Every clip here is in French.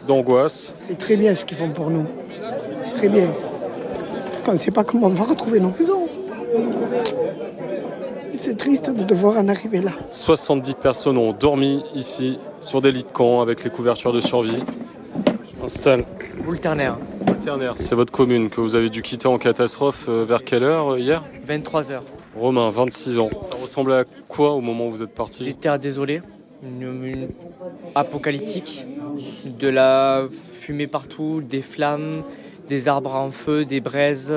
d'angoisse. C'est très bien ce qu'ils font pour nous. C'est très bien. Parce qu'on ne sait pas comment on va retrouver nos maisons. C'est triste de devoir en arriver là. 70 personnes ont dormi ici, sur des lits de camp, avec les couvertures de survie. Je m'installe. Boule-Ternaire. Boule-Ternaire, c'est votre commune que vous avez dû quitter en catastrophe vers quelle heure hier ? 23h. Romain, 26 ans. Ça ressemblait à quoi au moment où vous êtes parti ? Des terres désolées, une apocalyptique, de la fumée partout, des flammes, des arbres en feu, des braises.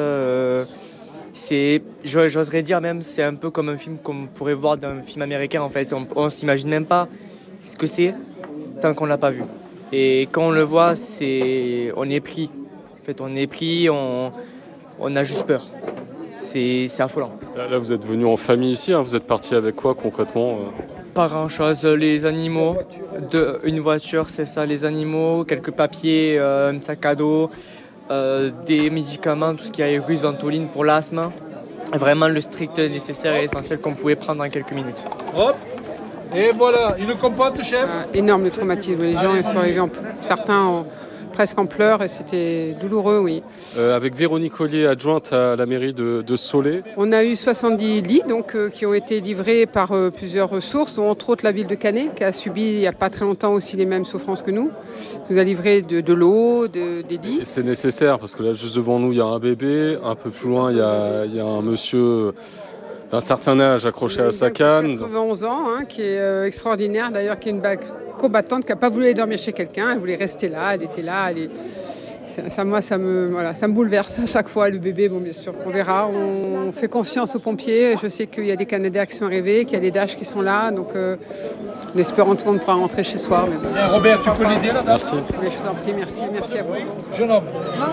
J'oserais dire même, c'est un peu comme un film qu'on pourrait voir dans un film américain en fait. On s'imagine même pas ce que c'est tant qu'on l'a pas vu. Et quand on le voit, on est pris. En fait, on est pris, on a juste peur. C'est affolant. Là, vous êtes venu en famille ici, hein, vous êtes parti avec quoi concrètement ? Pas grand-chose, les animaux, une voiture, c'est ça, les animaux, quelques papiers, un sac à dos, des médicaments, tout ce qui est Russe, Ventoline pour l'asthme. Vraiment le strict nécessaire et essentiel qu'on pouvait prendre en quelques minutes. Hop. Et voilà, une compote, chef. Énorme le traumatisme. Les gens ils sont arrivés, certains presque en pleurs et c'était douloureux, oui. Avec Véronique Ollier, adjointe à la mairie de Soleil. On a eu 70 lits qui ont été livrés par plusieurs ressources, dont entre autres la ville de Canet, qui a subi il n'y a pas très longtemps aussi les mêmes souffrances que nous. Nous a livré de l'eau, des lits. Et c'est nécessaire parce que là, juste devant nous, il y a un bébé. Un peu plus loin, il y a un monsieur d'un certain âge accroché à sa canne. 91 ans, qui est extraordinaire d'ailleurs, qui est une combattante qui n'a pas voulu aller dormir chez quelqu'un, elle voulait rester là, elle était là. Ça me bouleverse à chaque fois, le bébé, bon bien sûr, on verra. On fait confiance aux pompiers, je sais qu'il y a des Canadiens qui sont arrivés, qu'il y a des Dash qui sont là, donc en espérant tout le monde pourra rentrer chez soi. Mais bon. Robert, tu peux l'aider là-bas ? Merci. Oui, je vous en prie, merci à vous. Jeune homme.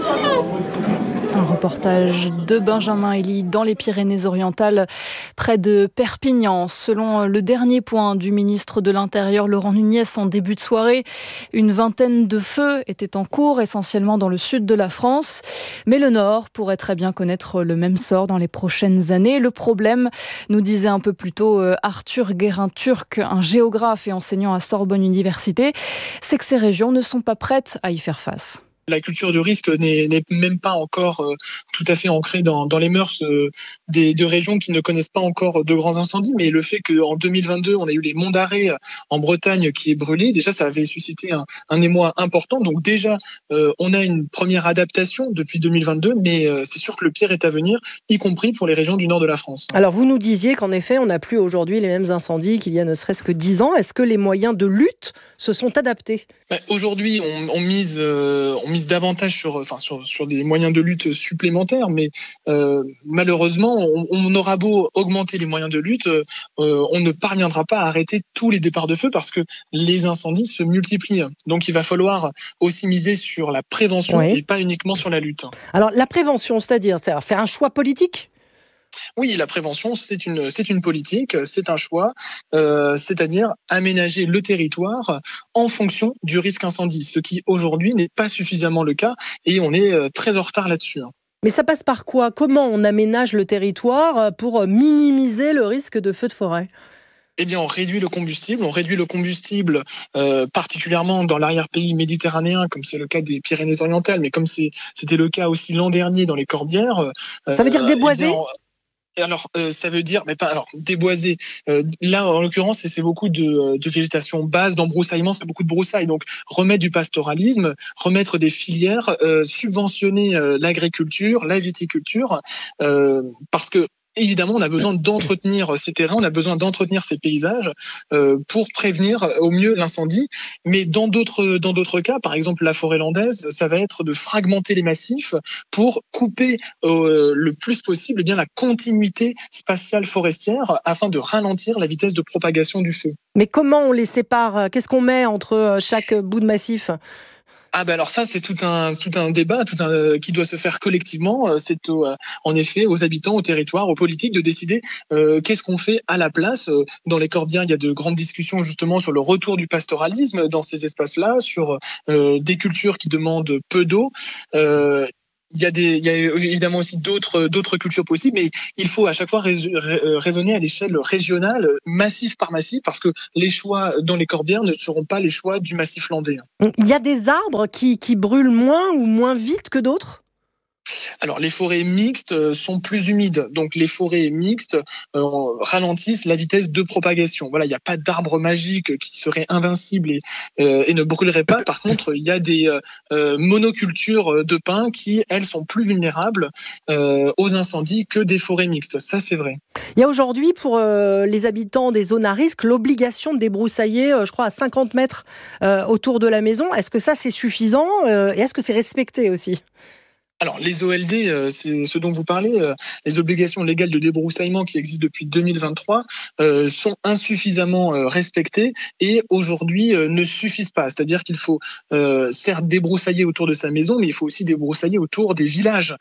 Un reportage de Benjamin Elie dans les Pyrénées-Orientales, près de Perpignan. Selon le dernier point du ministre de l'Intérieur, Laurent Nunez, en début de soirée, une vingtaine de feux étaient en cours, essentiellement dans le sud de la France. Mais le Nord pourrait très bien connaître le même sort dans les prochaines années. Le problème, nous disait un peu plus tôt Arthur Guérin-Turc, un géographe et enseignant à Sorbonne Université, c'est que ces régions ne sont pas prêtes à y faire face. La culture du risque n'est même pas encore tout à fait ancrée dans les mœurs de régions qui ne connaissent pas encore de grands incendies. Mais le fait qu'en 2022, on a eu les monts d'Arrée en Bretagne qui est brûlé, déjà ça avait suscité un émoi important. Donc déjà, on a une première adaptation depuis 2022, mais c'est sûr que le pire est à venir, y compris pour les régions du nord de la France. Alors vous nous disiez qu'en effet, on n'a plus aujourd'hui les mêmes incendies qu'il y a ne serait-ce que 10 ans. Est-ce que les moyens de lutte se sont adaptés ? Aujourd'hui, on mise davantage sur des moyens de lutte supplémentaires, mais malheureusement, on aura beau augmenter les moyens de lutte, on ne parviendra pas à arrêter tous les départs de feu parce que les incendies se multiplient. Donc il va falloir aussi miser sur la prévention et pas uniquement sur la lutte. Alors la prévention, c'est-à-dire faire un choix politique ? Oui, la prévention, c'est une politique, c'est un choix, c'est-à-dire aménager le territoire en fonction du risque incendie, ce qui aujourd'hui n'est pas suffisamment le cas et on est très en retard là-dessus. Mais ça passe par quoi ? Comment on aménage le territoire pour minimiser le risque de feu de forêt ? Eh bien, on réduit le combustible, particulièrement dans l'arrière-pays méditerranéen, comme c'est le cas des Pyrénées-Orientales, mais comme c'était le cas aussi l'an dernier dans les Corbières. Ça veut dire déboiser ? Alors, ça veut dire, mais pas alors déboiser. Là, en l'occurrence, c'est beaucoup de végétation basse, d'embroussaillement, c'est beaucoup de broussailles. Donc, remettre du pastoralisme, remettre des filières, subventionner l'agriculture, la viticulture, parce que évidemment, on a besoin d'entretenir ces terrains, on a besoin d'entretenir ces paysages pour prévenir au mieux l'incendie. Mais dans d'autres cas, par exemple la forêt landaise, ça va être de fragmenter les massifs pour couper le plus possible la continuité spatiale forestière afin de ralentir la vitesse de propagation du feu. Mais comment on les sépare ? Qu'est-ce qu'on met entre chaque bout de massif ? Alors ça, c'est tout un débat qui doit se faire collectivement. C'est en effet aux habitants, aux territoires, aux politiques de décider qu'est-ce qu'on fait à la place. Dans les Corbières, il y a de grandes discussions justement sur le retour du pastoralisme dans ces espaces-là, sur des cultures qui demandent peu d'eau. il y a évidemment aussi d'autres cultures possibles, mais il faut à chaque fois raisonner à l'échelle régionale, massif par massif, parce que les choix dans les corbières ne seront pas les choix du massif landais. Il y a des arbres qui brûlent moins ou moins vite que d'autres ? Alors, les forêts mixtes sont plus humides. Donc, les forêts mixtes ralentissent la vitesse de propagation. Voilà, il n'y a pas d'arbre magique qui serait invincible et ne brûlerait pas. Par contre, il y a des monocultures de pins qui, elles, sont plus vulnérables aux incendies que des forêts mixtes. Ça, c'est vrai. Il y a aujourd'hui, pour les habitants des zones à risque, l'obligation de débroussailler, je crois, à 50 mètres autour de la maison. Est-ce que ça, c'est suffisant et est-ce que c'est respecté aussi ? Alors, les OLD, c'est ce dont vous parlez, les obligations légales de débroussaillement qui existent depuis 2023 sont insuffisamment respectées et aujourd'hui ne suffisent pas. C'est-à-dire qu'il faut certes débroussailler autour de sa maison, mais il faut aussi débroussailler autour des villages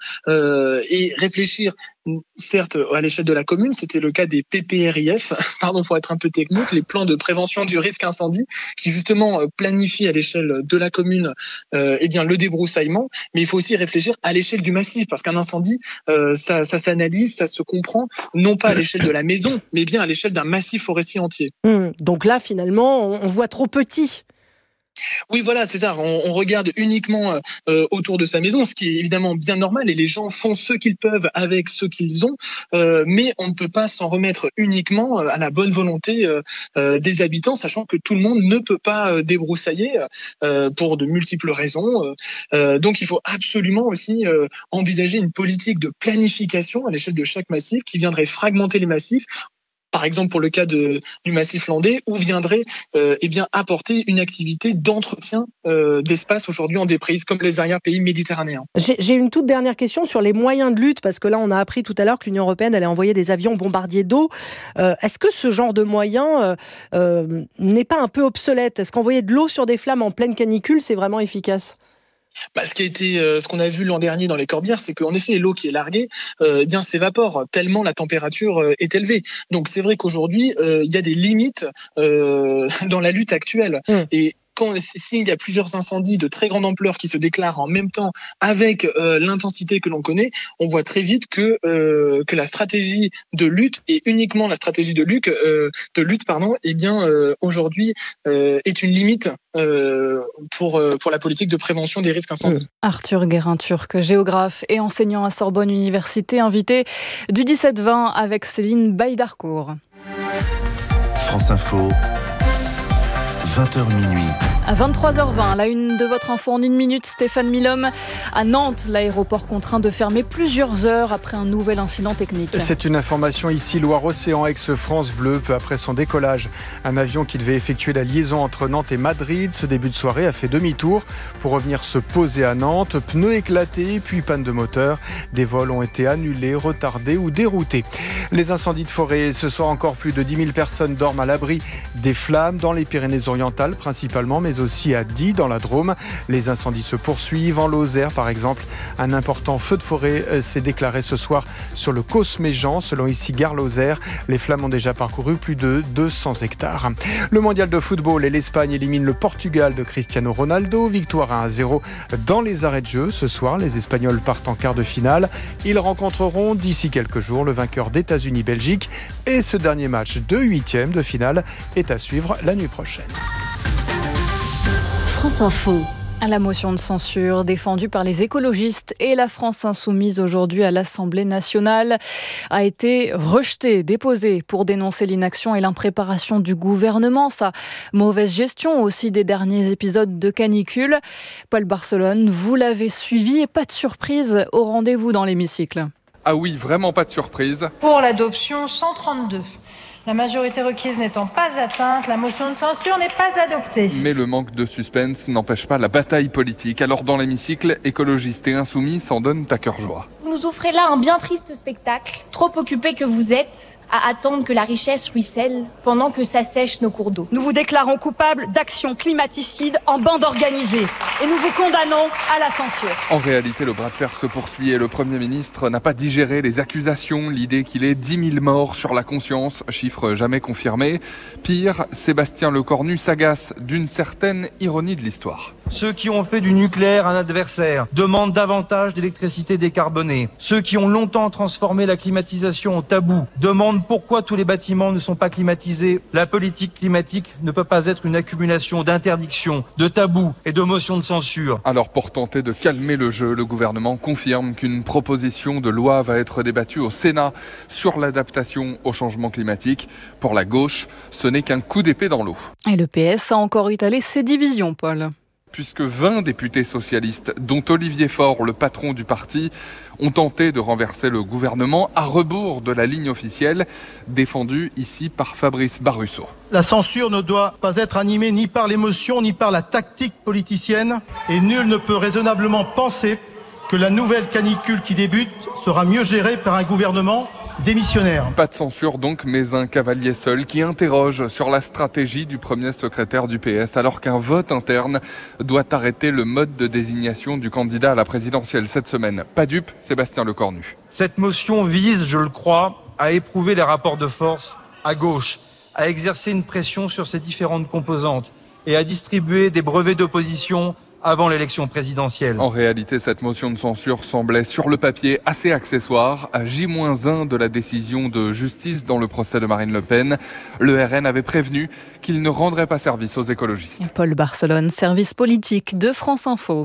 et réfléchir. Certes, à l'échelle de la commune, c'était le cas des PPRIF, pardon pour être un peu technique, les plans de prévention du risque incendie, qui justement planifient à l'échelle de la commune le débroussaillement, mais il faut aussi réfléchir à l'échelle du massif, parce qu'un incendie, ça s'analyse, ça se comprend, non pas à l'échelle de la maison, mais bien à l'échelle d'un massif forestier entier. Donc là, finalement, on voit trop petit. Oui, voilà, c'est ça. On regarde uniquement autour de sa maison, ce qui est évidemment bien normal, et les gens font ce qu'ils peuvent avec ce qu'ils ont, mais on ne peut pas s'en remettre uniquement à la bonne volonté des habitants, sachant que tout le monde ne peut pas débroussailler pour de multiples raisons. Donc il faut absolument aussi envisager une politique de planification à l'échelle de chaque massif qui viendrait fragmenter les massifs. Par exemple, pour le cas du massif landais, où viendrait apporter une activité d'entretien d'espace aujourd'hui en déprise, comme les arrière-pays méditerranéens. J'ai une toute dernière question sur les moyens de lutte, parce que là, on a appris tout à l'heure que l'Union européenne allait envoyer des avions bombardiers d'eau. Est-ce que ce genre de moyen n'est pas un peu obsolète ? Est-ce qu'envoyer de l'eau sur des flammes en pleine canicule, c'est vraiment efficace ? Ce qu'on a vu l'an dernier dans les corbières, c'est qu'en effet, l'eau qui est larguée, s'évapore tellement la température est élevée. Donc c'est vrai qu'aujourd'hui, il y a des limites dans la lutte actuelle. Et s'il y a plusieurs incendies de très grande ampleur qui se déclarent en même temps avec l'intensité que l'on connaît, on voit très vite que la stratégie de lutte et uniquement la stratégie de lutte, aujourd'hui est une limite pour la politique de prévention des risques incendies. Arthur Guérin-Turc, géographe et enseignant à Sorbonne Université, invité du 17-20 avec Céline Baïdarcourt. France Info, 20h minuit. À 23h20, la une de votre info en 1 minute, Stéphane Milhomme. À Nantes, l'aéroport contraint de fermer plusieurs heures après un nouvel incident technique. C'est une information ici, Loire-Océan, ex-France Bleu, peu après son décollage. Un avion qui devait effectuer la liaison entre Nantes et Madrid, ce début de soirée, a fait demi-tour pour revenir se poser à Nantes. Pneus éclatés, puis panne de moteur. Des vols ont été annulés, retardés ou déroutés. Les incendies de forêt, ce soir encore plus de 10 000 personnes dorment à l'abri des flammes dans les Pyrénées-Orientales principalement, mais aussi à Die dans la Drôme. Les incendies se poursuivent. En Lozère, par exemple, un important feu de forêt s'est déclaré ce soir sur le Cosméjean, selon ici Gare Lozère. Les flammes ont déjà parcouru plus de 200 hectares. Le mondial de football et l'Espagne éliminent le Portugal de Cristiano Ronaldo. Victoire 1-0 dans les arrêts de jeu. Ce soir, les Espagnols partent en quart de finale. Ils rencontreront d'ici quelques jours le vainqueur d'États-Unis-Belgique. Et ce dernier match de 8e de finale est à suivre la nuit prochaine. France Info. La motion de censure défendue par les écologistes et la France insoumise aujourd'hui à l'Assemblée nationale a été rejetée, déposée pour dénoncer l'inaction et l'impréparation du gouvernement, sa mauvaise gestion aussi des derniers épisodes de canicule. Paul Barcelone, vous l'avez suivi et pas de surprise au rendez-vous dans l'hémicycle. Ah oui, vraiment pas de surprise. Pour l'adoption, 132. La majorité requise n'étant pas atteinte, la motion de censure n'est pas adoptée. Mais le manque de suspense n'empêche pas la bataille politique. Alors dans l'hémicycle, écologistes et insoumis s'en donnent à cœur joie. Vous nous offrez là un bien triste spectacle. Trop occupés que vous êtes à attendre que la richesse ruisselle pendant que s'assèchent nos cours d'eau. Nous vous déclarons coupables d'actions climaticides en bande organisée et nous vous condamnons à la censure. En réalité, le bras de fer se poursuit et le Premier ministre n'a pas digéré les accusations, l'idée qu'il ait 10 000 morts sur la conscience, chiffre jamais confirmé. Pire, Sébastien Lecornu s'agace d'une certaine ironie de l'histoire. Ceux qui ont fait du nucléaire un adversaire demandent davantage d'électricité décarbonée. Ceux qui ont longtemps transformé la climatisation en tabou demandent pourquoi tous les bâtiments ne sont pas climatisés. La politique climatique ne peut pas être une accumulation d'interdictions, de tabous et de motions de censure. Alors pour tenter de calmer le jeu, le gouvernement confirme qu'une proposition de loi va être débattue au Sénat sur l'adaptation au changement climatique. Pour la gauche, ce n'est qu'un coup d'épée dans l'eau. Et le PS a encore étalé ses divisions, Paul. Puisque 20 députés socialistes, dont Olivier Faure, le patron du parti, ont tenté de renverser le gouvernement à rebours de la ligne officielle, défendue ici par Fabrice Barusso. La censure ne doit pas être animée ni par l'émotion ni par la tactique politicienne, et nul ne peut raisonnablement penser que la nouvelle canicule qui débute sera mieux gérée par un gouvernement démissionnaire. Pas de censure donc, mais un cavalier seul qui interroge sur la stratégie du premier secrétaire du PS alors qu'un vote interne doit arrêter le mode de désignation du candidat à la présidentielle cette semaine. Pas dupe, Sébastien Lecornu. Cette motion vise, je le crois, à éprouver les rapports de force à gauche, à exercer une pression sur ses différentes composantes et à distribuer des brevets d'opposition avant l'élection présidentielle. En réalité, cette motion de censure semblait sur le papier assez accessoire. À J-1 de la décision de justice dans le procès de Marine Le Pen, le RN avait prévenu qu'il ne rendrait pas service aux écologistes. Paul Barcelone, service politique de France Info.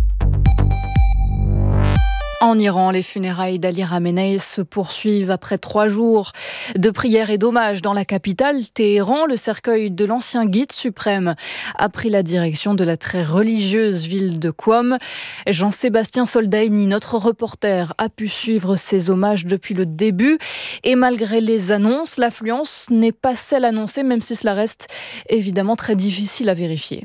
En Iran, les funérailles d'Ali Khamenei se poursuivent après 3 jours de prières et d'hommages dans la capitale, Téhéran. Le cercueil de l'ancien guide suprême a pris la direction de la très religieuse ville de Qom. Jean-Sébastien Soldaini, notre reporter, a pu suivre ces hommages depuis le début. Et malgré les annonces, l'affluence n'est pas celle annoncée, même si cela reste évidemment très difficile à vérifier.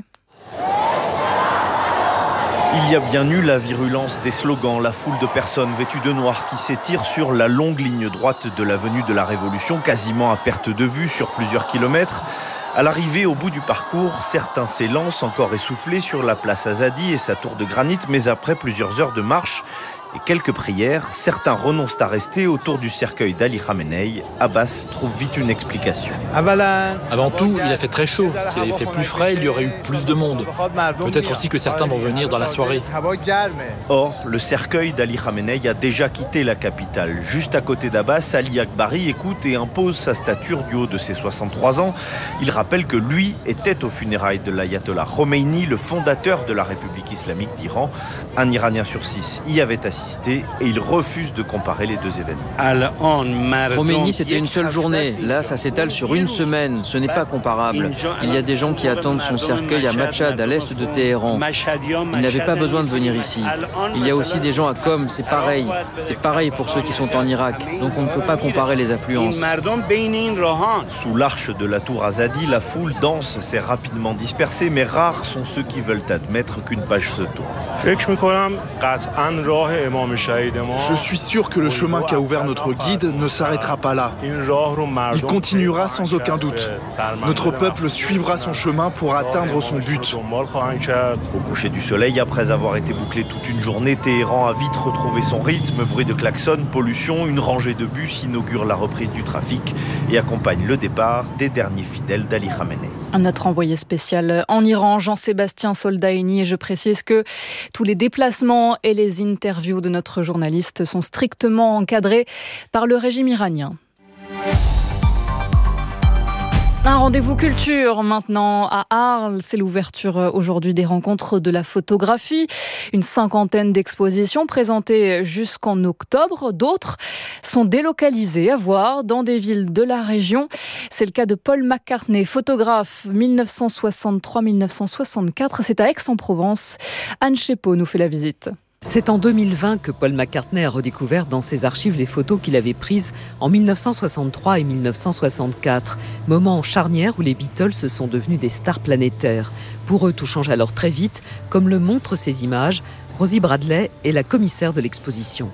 Il y a bien eu la virulence des slogans, la foule de personnes vêtues de noir qui s'étire sur la longue ligne droite de l'avenue de la Révolution, quasiment à perte de vue sur plusieurs kilomètres. À l'arrivée, au bout du parcours, certains s'élancent encore essoufflés sur la place Azadi et sa tour de granit, mais après plusieurs heures de marche et quelques prières, certains renoncent à rester autour du cercueil d'Ali Khamenei. Abbas trouve vite une explication. Avant tout, il a fait très chaud. S'il avait fait plus frais, il y aurait eu plus de monde. Peut-être aussi que certains vont venir dans la soirée. Or, le cercueil d'Ali Khamenei a déjà quitté la capitale. Juste à côté d'Abbas, Ali Akbari écoute et impose sa stature du haut de ses 63 ans. Il rappelle que lui était aux funérailles de l'ayatollah Khomeini, le fondateur de la République islamique d'Iran. Un Iranien sur 6 y avait assisté et il refuse de comparer les deux événements. Khomeini, c'était une seule journée. Là, ça s'étale sur une semaine. Ce n'est pas comparable. Il y a des gens qui attendent son cercueil à Machhad, à l'est de Téhéran. Il n'avait pas besoin de venir ici. Il y a aussi des gens à Qom, c'est pareil. C'est pareil pour ceux qui sont en Irak. Donc on ne peut pas comparer les affluences. Sous l'arche de la tour Azadi, la foule dense s'est rapidement dispersée, mais rares sont ceux qui veulent admettre qu'une page se tourne. Je suis sûr que le chemin qu'a ouvert notre guide ne s'arrêtera pas là. Il continuera sans aucun doute. Notre peuple suivra son chemin pour atteindre son but. Au coucher du soleil, après avoir été bouclé toute une journée, Téhéran a vite retrouvé son rythme. Bruit de klaxon, pollution, une rangée de bus inaugure la reprise du trafic et accompagne le départ des derniers fidèles d'Ali Khamenei. Notre envoyé spécial en Iran, Jean-Sébastien Soldaini, et je précise que tous les déplacements et les interviews de notre journaliste sont strictement encadrés par le régime iranien. Un rendez-vous culture maintenant à Arles. C'est l'ouverture aujourd'hui des rencontres de la photographie. Une 50aine d'expositions présentées jusqu'en octobre. D'autres sont délocalisées à voir dans des villes de la région. C'est le cas de Paul McCartney, photographe 1963-1964. C'est à Aix-en-Provence. Anne Chepeau nous fait la visite. C'est en 2020 que Paul McCartney a redécouvert dans ses archives les photos qu'il avait prises en 1963 et 1964, moment charnière où les Beatles se sont devenus des stars planétaires. Pour eux, tout change alors très vite, comme le montrent ces images Rosie Bradley est la commissaire de l'exposition.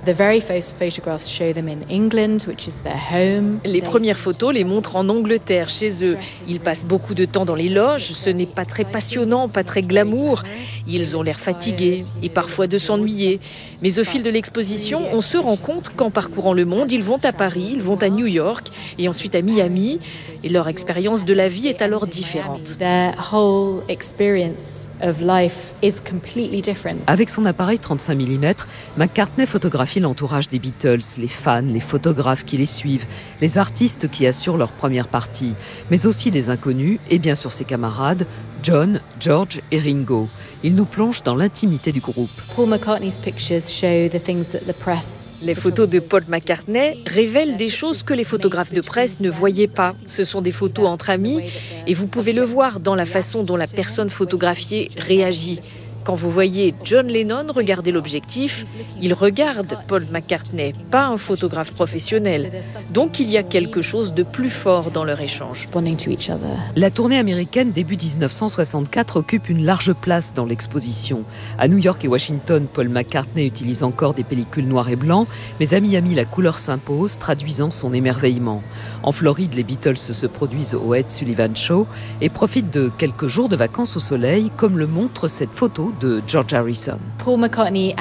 Les premières photos les montrent en Angleterre, chez eux. Ils passent beaucoup de temps dans les loges, ce n'est pas très passionnant, pas très glamour. Ils ont l'air fatigués et parfois de s'ennuyer. Mais au fil de l'exposition, on se rend compte qu'en parcourant le monde, ils vont à Paris, ils vont à New York et ensuite à Miami. Et leur expérience de la vie est alors différente. Avec son appareil 35 mm, McCartney photographie l'entourage des Beatles, les fans, les photographes qui les suivent, les artistes qui assurent leur première partie, mais aussi les inconnus et bien sûr ses camarades, John, George et Ringo. Il nous plonge dans l'intimité du groupe. Les photos de Paul McCartney révèlent des choses que les photographes de presse ne voyaient pas. Ce sont des photos entre amis et vous pouvez le voir dans la façon dont la personne photographiée réagit. Quand vous voyez John Lennon regarder l'objectif, il regarde Paul McCartney, pas un photographe professionnel. Donc il y a quelque chose de plus fort dans leur échange. La tournée américaine début 1964 occupe une large place dans l'exposition. À New York et Washington, Paul McCartney utilise encore des pellicules noir et blanc, mais à Miami, la couleur s'impose, traduisant son émerveillement. En Floride, les Beatles se produisent au Ed Sullivan Show et profitent de quelques jours de vacances au soleil, comme le montre cette photo de George Harrison. Paul McCartney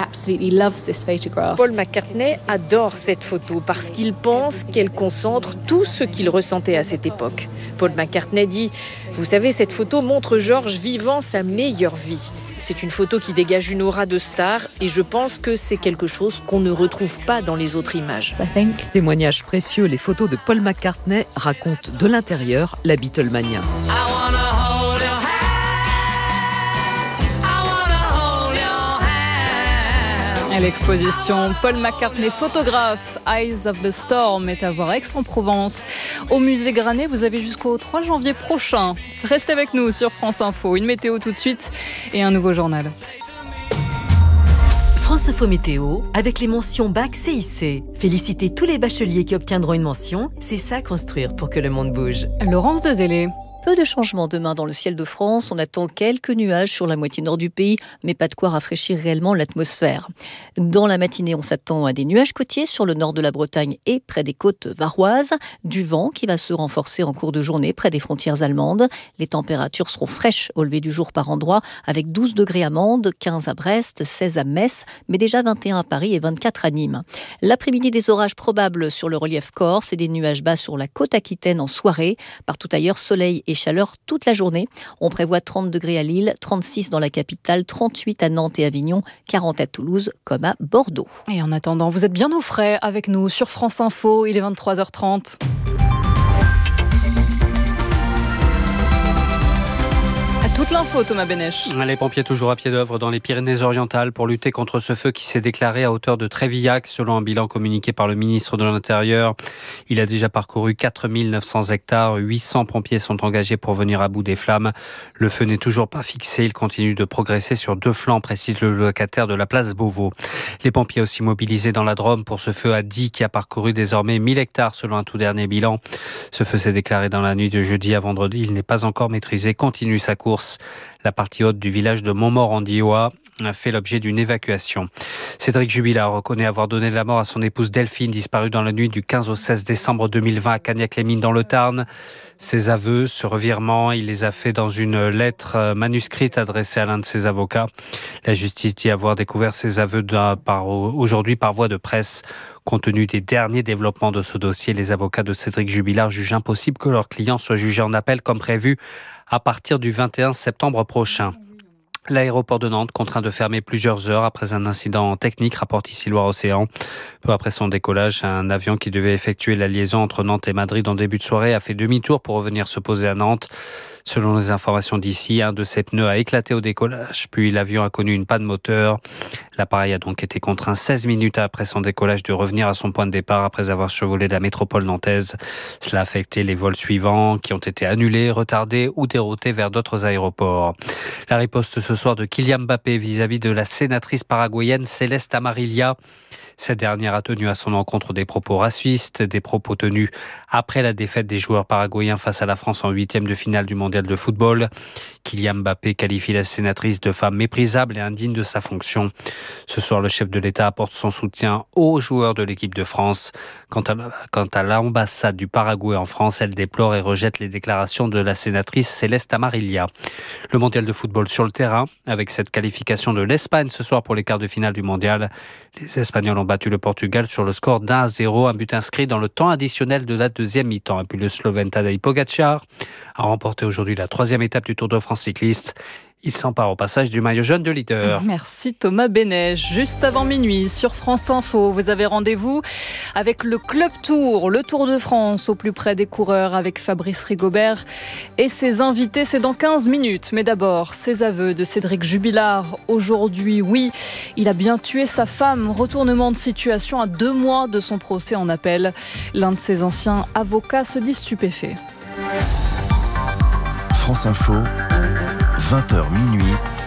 adore cette photo parce qu'il pense qu'elle concentre tout ce qu'il ressentait à cette époque. Paul McCartney dit « Vous savez, cette photo montre George vivant sa meilleure vie. C'est une photo qui dégage une aura de star et je pense que c'est quelque chose qu'on ne retrouve pas dans les autres images. » Témoignage précieux, les photos de Paul McCartney racontent de l'intérieur la Beatlemania. L'exposition Paul McCartney photographe Eyes of the Storm est à voir à Aix-en-Provence. Au musée Granet, vous avez jusqu'au 3 janvier prochain. Restez avec nous sur France Info. Une météo tout de suite et un nouveau journal. France Info Météo, avec les mentions Bac CIC. Félicitez tous les bacheliers qui obtiendront une mention. C'est ça construire pour que le monde bouge. Laurence Dezélé. Peu de changements demain dans le ciel de France. On attend quelques nuages sur la moitié nord du pays, mais pas de quoi rafraîchir réellement l'atmosphère. Dans la matinée, on s'attend à des nuages côtiers sur le nord de la Bretagne et près des côtes varoises. Du vent qui va se renforcer en cours de journée près des frontières allemandes. Les températures seront fraîches au lever du jour par endroit, avec 12 degrés à Mende, 15 à Brest, 16 à Metz, mais déjà 21 à Paris et 24 à Nîmes. L'après-midi, des orages probables sur le relief corse et des nuages bas sur la côte aquitaine en soirée. Partout ailleurs, soleil et chaleur toute la journée. On prévoit 30 degrés à Lille, 36 dans la capitale, 38 à Nantes et Avignon, 40 à Toulouse comme à Bordeaux. Et en attendant, vous êtes bien au frais avec nous sur France Info, il est 23h30. Toute l'info, Thomas Benech. Les pompiers toujours à pied d'œuvre dans les Pyrénées-Orientales pour lutter contre ce feu qui s'est déclaré à hauteur de Trévillac, selon un bilan communiqué par le ministre de l'Intérieur. Il a déjà parcouru 4900 hectares. 800 pompiers sont engagés pour venir à bout des flammes. Le feu n'est toujours pas fixé. Il continue de progresser sur 2 flancs, précise le locataire de la place Beauvau. Les pompiers aussi mobilisés dans la Drôme pour ce feu à Die qui a parcouru désormais 1000 hectares selon un tout dernier bilan. Ce feu s'est déclaré dans la nuit de jeudi à vendredi. Il n'est pas encore maîtrisé. Continue sa course. La partie haute du village de Montmort-en-Diois a fait l'objet d'une évacuation. Cédric Jubilard reconnaît avoir donné la mort à son épouse Delphine, disparue dans la nuit du 15 au 16 décembre 2020 à Cagnac-les-Mines dans le Tarn. Ses aveux, ce revirement, il les a fait dans une lettre manuscrite adressée à l'un de ses avocats. La justice dit avoir découvert ses aveux aujourd'hui par voie de presse. Compte tenu des derniers développements de ce dossier, les avocats de Cédric Jubilard jugent impossible que leur client soit jugé en appel comme prévu à partir du 21 septembre prochain. L'aéroport de Nantes contraint de fermer plusieurs heures après un incident technique, rapporte ici Loire-Océan. Peu après son décollage, un avion qui devait effectuer la liaison entre Nantes et Madrid en début de soirée a fait demi-tour pour revenir se poser à Nantes. Selon les informations d'ici, un de ses pneus a éclaté au décollage, puis l'avion a connu une panne moteur. L'appareil a donc été contraint 16 minutes après son décollage de revenir à son point de départ après avoir survolé la métropole nantaise. Cela a affecté les vols suivants qui ont été annulés, retardés ou déroutés vers d'autres aéroports. La riposte ce soir de Kylian Mbappé vis-à-vis de la sénatrice paraguayenne Céleste Amarilla. Cette dernière a tenu à son encontre des propos racistes, des propos tenus après la défaite des joueurs paraguayens face à la France en 8e de finale du mondial mondial de football. Kylian Mbappé qualifie la sénatrice de femme méprisable et indigne de sa fonction. Ce soir, le chef de l'État apporte son soutien aux joueurs de l'équipe de France. Quant à l'ambassade du Paraguay en France, elle déplore et rejette les déclarations de la sénatrice Céleste Amarilla. Le mondial de football sur le terrain, avec cette qualification de l'Espagne ce soir pour les quarts de finale du mondial. Les Espagnols ont battu le Portugal sur le score d'1-0, un but inscrit dans le temps additionnel de la deuxième mi-temps. Et puis le Slovène Tadej Pogačar a remporté aujourd'hui la 3e étape du Tour de France cycliste. Il s'empare au passage du maillot jaune de leader. Merci Thomas Benet. Juste avant minuit, sur France Info, vous avez rendez-vous avec le Club Tour, le Tour de France au plus près des coureurs avec Fabrice Rigobert et ses invités. C'est dans 15 minutes. Mais d'abord, ces aveux de Cédric Jubilard. Aujourd'hui, oui, il a bien tué sa femme. Retournement de situation à 2 mois de son procès en appel. L'un de ses anciens avocats se dit stupéfait. France Info, 20h minuit,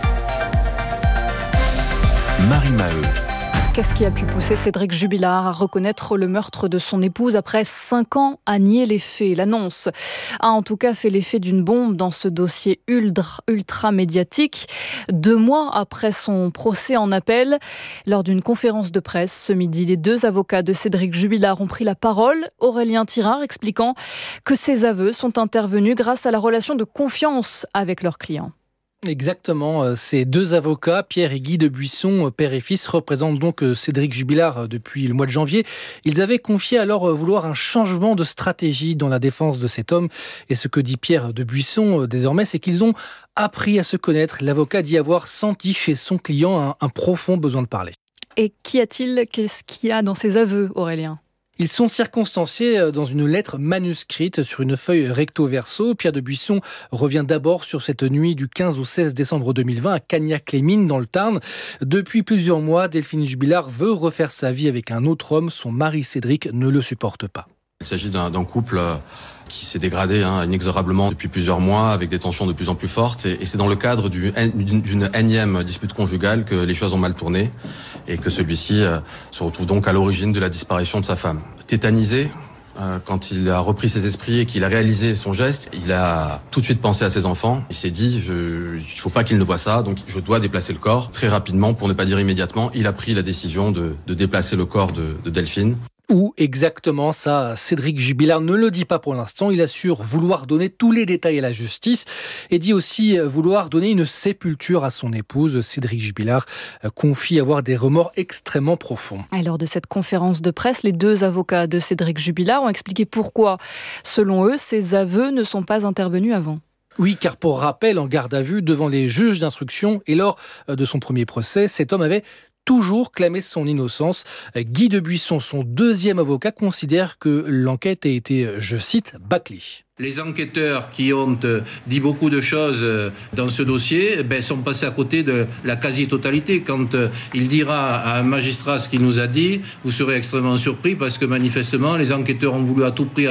Marie Maheu. Qu'est-ce qui a pu pousser Cédric Jubilard à reconnaître le meurtre de son épouse après 5 ans à nier les faits? L'annonce a en tout cas fait l'effet d'une bombe dans ce dossier ultra médiatique. 2 mois après son procès en appel, lors d'une conférence de presse ce midi, les 2 avocats de Cédric Jubilard ont pris la parole. Aurélien Tirard expliquant que ces aveux sont intervenus grâce à la relation de confiance avec leur client. Exactement, ces 2 avocats, Pierre et Guy de Buisson, père et fils, représentent donc Cédric Jubilard depuis le mois de janvier. Ils avaient confié alors vouloir un changement de stratégie dans la défense de cet homme. Et ce que dit Pierre de Buisson désormais, c'est qu'ils ont appris à se connaître. L'avocat dit avoir senti chez son client un profond besoin de parler. Et qu'est-ce qu'il y a dans ces aveux, Aurélien ? Ils sont circonstanciés dans une lettre manuscrite sur une feuille recto-verso. Pierre de Buisson revient d'abord sur cette nuit du 15 au 16 décembre 2020 à Cagnac-les-Mines dans le Tarn. Depuis plusieurs mois, Delphine Jubilard veut refaire sa vie avec un autre homme. Son mari Cédric ne le supporte pas. Il s'agit d'un couple qui s'est dégradé inexorablement depuis plusieurs mois avec des tensions de plus en plus fortes. Et c'est dans le cadre d'une énième dispute conjugale que les choses ont mal tourné et que celui-ci se retrouve donc à l'origine de la disparition de sa femme. Tétanisé, quand il a repris ses esprits et qu'il a réalisé son geste, il a tout de suite pensé à ses enfants. Il s'est dit, il faut pas qu'il ne voie ça, donc je dois déplacer le corps. Très rapidement, pour ne pas dire immédiatement, il a pris la décision de déplacer le corps de Delphine. Où exactement ça, Cédric Jubilard ne le dit pas pour l'instant. Il assure vouloir donner tous les détails à la justice et dit aussi vouloir donner une sépulture à son épouse. Cédric Jubilard confie avoir des remords extrêmement profonds. Lors de cette conférence de presse, les 2 avocats de Cédric Jubilard ont expliqué pourquoi, selon eux, ces aveux ne sont pas intervenus avant. Oui, car pour rappel, en garde à vue devant les juges d'instruction et lors de son premier procès, cet homme avait toujours clamé son innocence. Guy de Buisson, son 2e avocat, considère que l'enquête a été, je cite, bâclée. Les enquêteurs qui ont dit beaucoup de choses dans ce dossier sont passés à côté de la quasi-totalité. Quand il dira à un magistrat ce qu'il nous a dit, vous serez extrêmement surpris parce que manifestement, les enquêteurs ont voulu à tout prix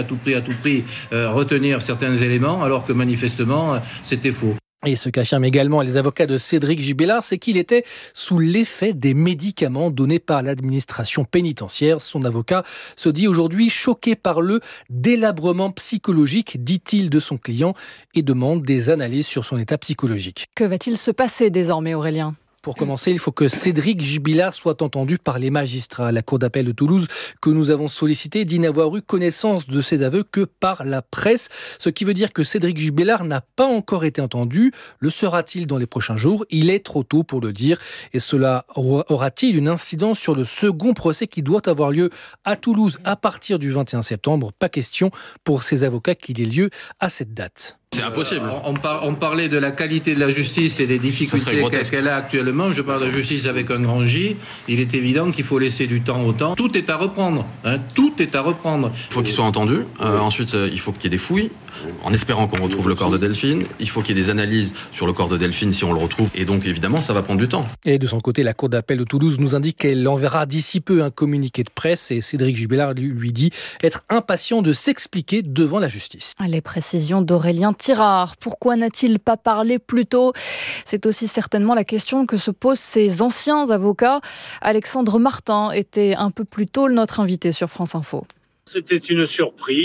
retenir certains éléments alors que manifestement, c'était faux. Et ce qu'affirment également les avocats de Cédric Jubilard, c'est qu'il était sous l'effet des médicaments donnés par l'administration pénitentiaire. Son avocat se dit aujourd'hui choqué par le délabrement psychologique, dit-il, de son client et demande des analyses sur son état psychologique. Que va-t-il se passer désormais, Aurélien ? Pour commencer, il faut que Cédric Jubilard soit entendu par les magistrats. La Cour d'appel de Toulouse, que nous avons sollicité, dit n'avoir eu connaissance de ses aveux que par la presse. Ce qui veut dire que Cédric Jubilard n'a pas encore été entendu. Le sera-t-il dans les prochains jours ? Il est trop tôt pour le dire. Et cela aura-t-il une incidence sur le second procès qui doit avoir lieu à Toulouse à partir du 21 septembre ? Pas question pour ces avocats qu'il ait lieu à cette date. C'est impossible. On parlait de la qualité de la justice et des difficultés qu'elle a actuellement. Je parle de justice avec un grand J. Il est évident qu'il faut laisser du temps au temps. Tout est à reprendre. Tout est à reprendre. Il faut qu'il soit entendu. Ensuite, il faut qu'il y ait des fouilles, en espérant qu'on retrouve le corps de Delphine. Il faut qu'il y ait des analyses sur le corps de Delphine si on le retrouve. Et donc, évidemment, ça va prendre du temps. Et de son côté, la Cour d'appel de Toulouse nous indique qu'elle enverra d'ici peu un communiqué de presse. Et Cédric Jubilard lui dit être impatient de s'expliquer devant la justice. Les précisions d'Aurélien Tirard. Pourquoi n'a-t-il pas parlé plus tôt ? C'est aussi certainement la question que se posent ses anciens avocats. Alexandre Martin était un peu plus tôt notre invité sur France Info. C'était une surprise.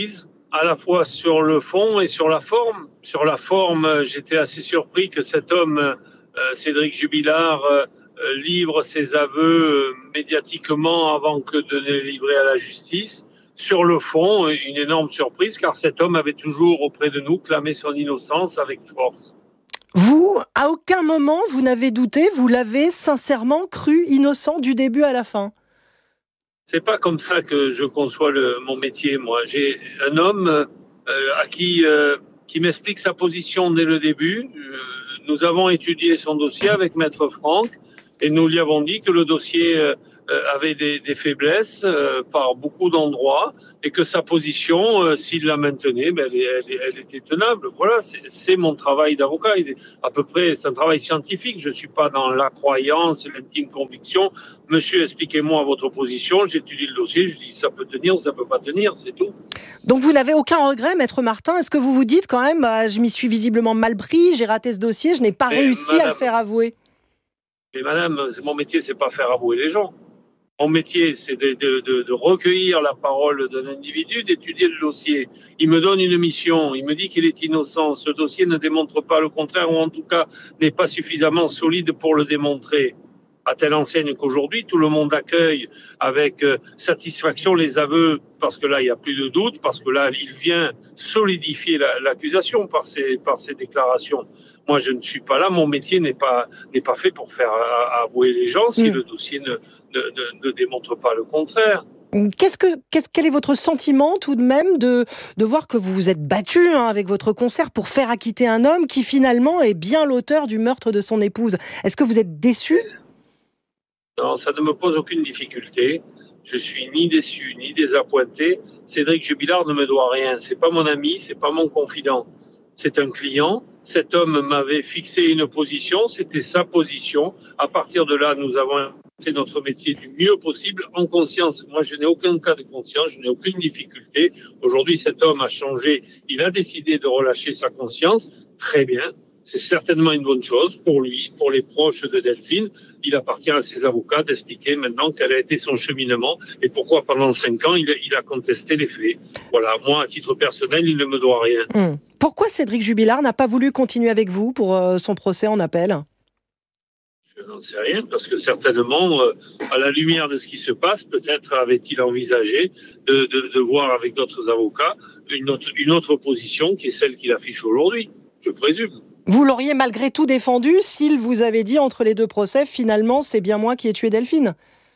à la fois sur le fond et sur la forme. Sur la forme, j'étais assez surpris que cet homme, Cédric Jubilard, livre ses aveux médiatiquement avant que de les livrer à la justice. Sur le fond, une énorme surprise, car cet homme avait toujours auprès de nous clamé son innocence avec force. Vous, à aucun moment, vous n'avez douté, vous l'avez sincèrement cru innocent du début à la fin? C'est pas comme ça que je conçois mon métier, moi. J'ai un homme qui m'explique sa position dès le début. Nous avons étudié son dossier avec Maître Franck et nous lui avons dit que le dossier avait des faiblesses par beaucoup d'endroits et que sa position, s'il la maintenait, elle était tenable. Voilà, c'est mon travail d'avocat. À peu près, c'est un travail scientifique. Je ne suis pas dans la croyance, l'intime conviction. Monsieur, expliquez-moi votre position. J'étudie le dossier. Je dis ça peut tenir ou ça peut pas tenir, c'est tout. Donc vous n'avez aucun regret, Maître Martin? Est-ce que vous vous dites quand même, je m'y suis visiblement mal pris, j'ai raté ce dossier, je n'ai pas réussi à le faire avouer? Mais madame, mon métier, c'est pas faire avouer les gens. Mon métier, c'est de recueillir la parole d'un individu, d'étudier le dossier. Il me donne une mission, il me dit qu'il est innocent. Ce dossier ne démontre pas le contraire, ou en tout cas n'est pas suffisamment solide pour le démontrer. À telle enseigne qu'aujourd'hui, tout le monde accueille avec satisfaction les aveux, parce que là, il n'y a plus de doute, parce que là, il vient solidifier l'accusation par ses déclarations. Moi, je ne suis pas là, mon métier n'est pas fait pour faire avouer les gens si le dossier ne démontre pas le contraire. Quel est votre sentiment tout de même de voir que vous vous êtes battu avec votre concert pour faire acquitter un homme qui finalement est bien l'auteur du meurtre de son épouse? Est-ce que vous êtes déçu? Non, ça ne me pose aucune difficulté. Je suis ni déçu, ni désappointé. Cédric Jubilard ne me doit rien. C'est pas mon ami, c'est pas mon confident. C'est un client. Cet homme m'avait fixé une position, c'était sa position. À partir de là, nous avons fait notre métier du mieux possible en conscience. Moi, je n'ai aucun cas de conscience, je n'ai aucune difficulté. Aujourd'hui, cet homme a changé. Il a décidé de relâcher sa conscience. Très bien. C'est certainement une bonne chose pour lui, pour les proches de Delphine. Il appartient à ses avocats d'expliquer maintenant quel a été son cheminement et pourquoi pendant 5 ans il a contesté les faits. Voilà, moi à titre personnel, il ne me doit rien. Pourquoi Cédric Jubilard n'a pas voulu continuer avec vous pour son procès en appel? Je n'en sais rien, parce que certainement, à la lumière de ce qui se passe, peut-être avait-il envisagé de voir avec d'autres avocats une autre position qui est celle qu'il affiche aujourd'hui, je présume. Vous l'auriez malgré tout défendu s'il vous avait dit entre les deux procès, finalement, c'est bien moi qui ai tué Delphine?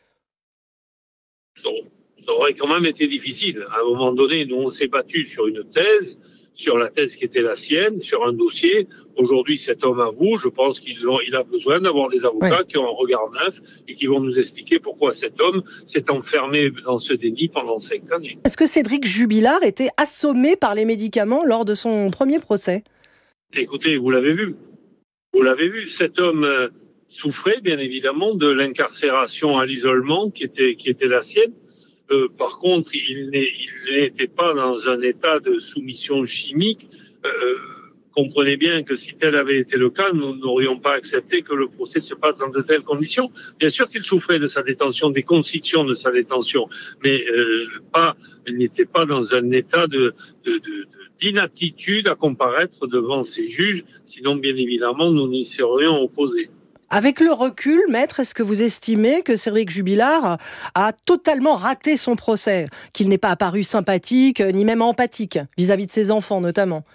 Ça aurait quand même été difficile. À un moment donné, nous, on s'est battu sur une thèse, sur la thèse qui était la sienne, sur un dossier. Aujourd'hui, cet homme avoue. Je pense qu'il a besoin d'avoir des avocats qui ont un regard neuf et qui vont nous expliquer pourquoi cet homme s'est enfermé dans ce déni pendant 5 années. Est-ce que Cédric Jubilard était assommé par les médicaments lors de son premier procès? Écoutez, vous l'avez vu. Vous l'avez vu. Cet homme souffrait, bien évidemment, de l'incarcération à l'isolement qui était la sienne. Par contre, il n'était pas dans un état de soumission chimique. Comprenez bien que si tel avait été le cas, nous n'aurions pas accepté que le procès se passe dans de telles conditions. Bien sûr qu'il souffrait de sa détention, des conditions de sa détention, mais il n'était pas dans un état d'inaptitude à comparaître devant ses juges, sinon bien évidemment nous n'y serions opposés. Avec le recul, maître, est-ce que vous estimez que Cédric Jubilard a totalement raté son procès, qu'il n'est pas apparu sympathique, ni même empathique, vis-à-vis de ses enfants notamment?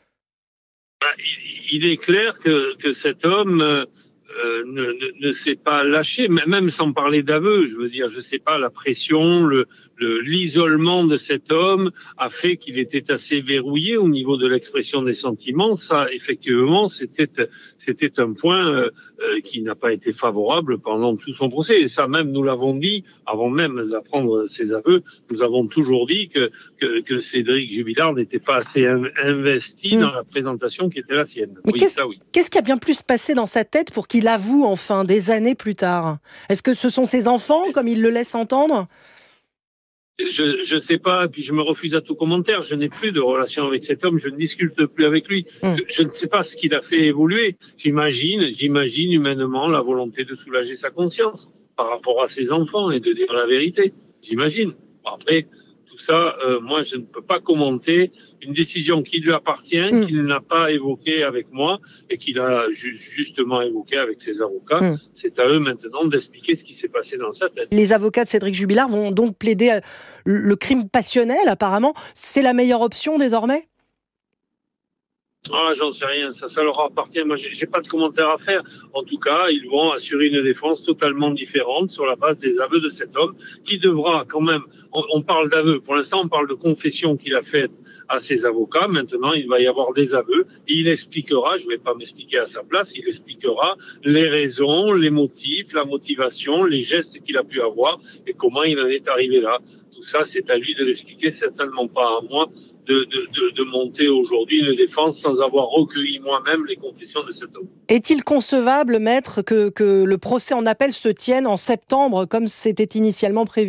Il est clair que cet homme ne s'est pas lâché, même sans parler d'aveu. Je veux dire, je sais pas, la pression, l'isolement de cet homme a fait qu'il était assez verrouillé au niveau de l'expression des sentiments. Ça, effectivement, c'était un point qui n'a pas été favorable pendant tout son procès. Et ça, même, nous l'avons dit, avant même d'apprendre ses aveux, nous avons toujours dit que Cédric Jubilard n'était pas assez investi dans la présentation qui était la sienne. Mais qu'est-ce qui a bien plus passé dans sa tête pour qu'il avoue enfin des années plus tard? Est-ce que ce sont ses enfants, comme il le laisse entendre? Je sais pas, puis je me refuse à tout commentaire. Je n'ai plus de relation avec cet homme, je ne discute plus avec lui. Je ne sais pas ce qu'il a fait évoluer. J'imagine humainement la volonté de soulager sa conscience par rapport à ses enfants et de dire la vérité. J'imagine. Après, tout tout ça, moi, je ne peux pas commenter une décision qui lui appartient, qu'il n'a pas évoquée avec moi et qu'il a justement évoquée avec ses avocats. C'est à eux maintenant d'expliquer ce qui s'est passé dans sa tête. Les avocats de Cédric Jubilard vont donc plaider le crime passionnel, apparemment. C'est la meilleure option désormais ? Ah, j'en sais rien, ça leur appartient. Moi, j'ai pas de commentaire à faire. En tout cas, ils vont assurer une défense totalement différente sur la base des aveux de cet homme qui devra quand même, on parle d'aveux. Pour l'instant, on parle de confession qu'il a faite à ses avocats. Maintenant, il va y avoir des aveux. Et il expliquera, je ne vais pas m'expliquer à sa place, il expliquera les raisons, les motifs, la motivation, les gestes qu'il a pu avoir et comment il en est arrivé là. Tout ça, c'est à lui de l'expliquer, certainement pas à moi de monter aujourd'hui une défense sans avoir recueilli moi-même les confessions de cet homme. Est-il concevable, maître, que le procès en appel se tienne en septembre comme c'était initialement prévu ?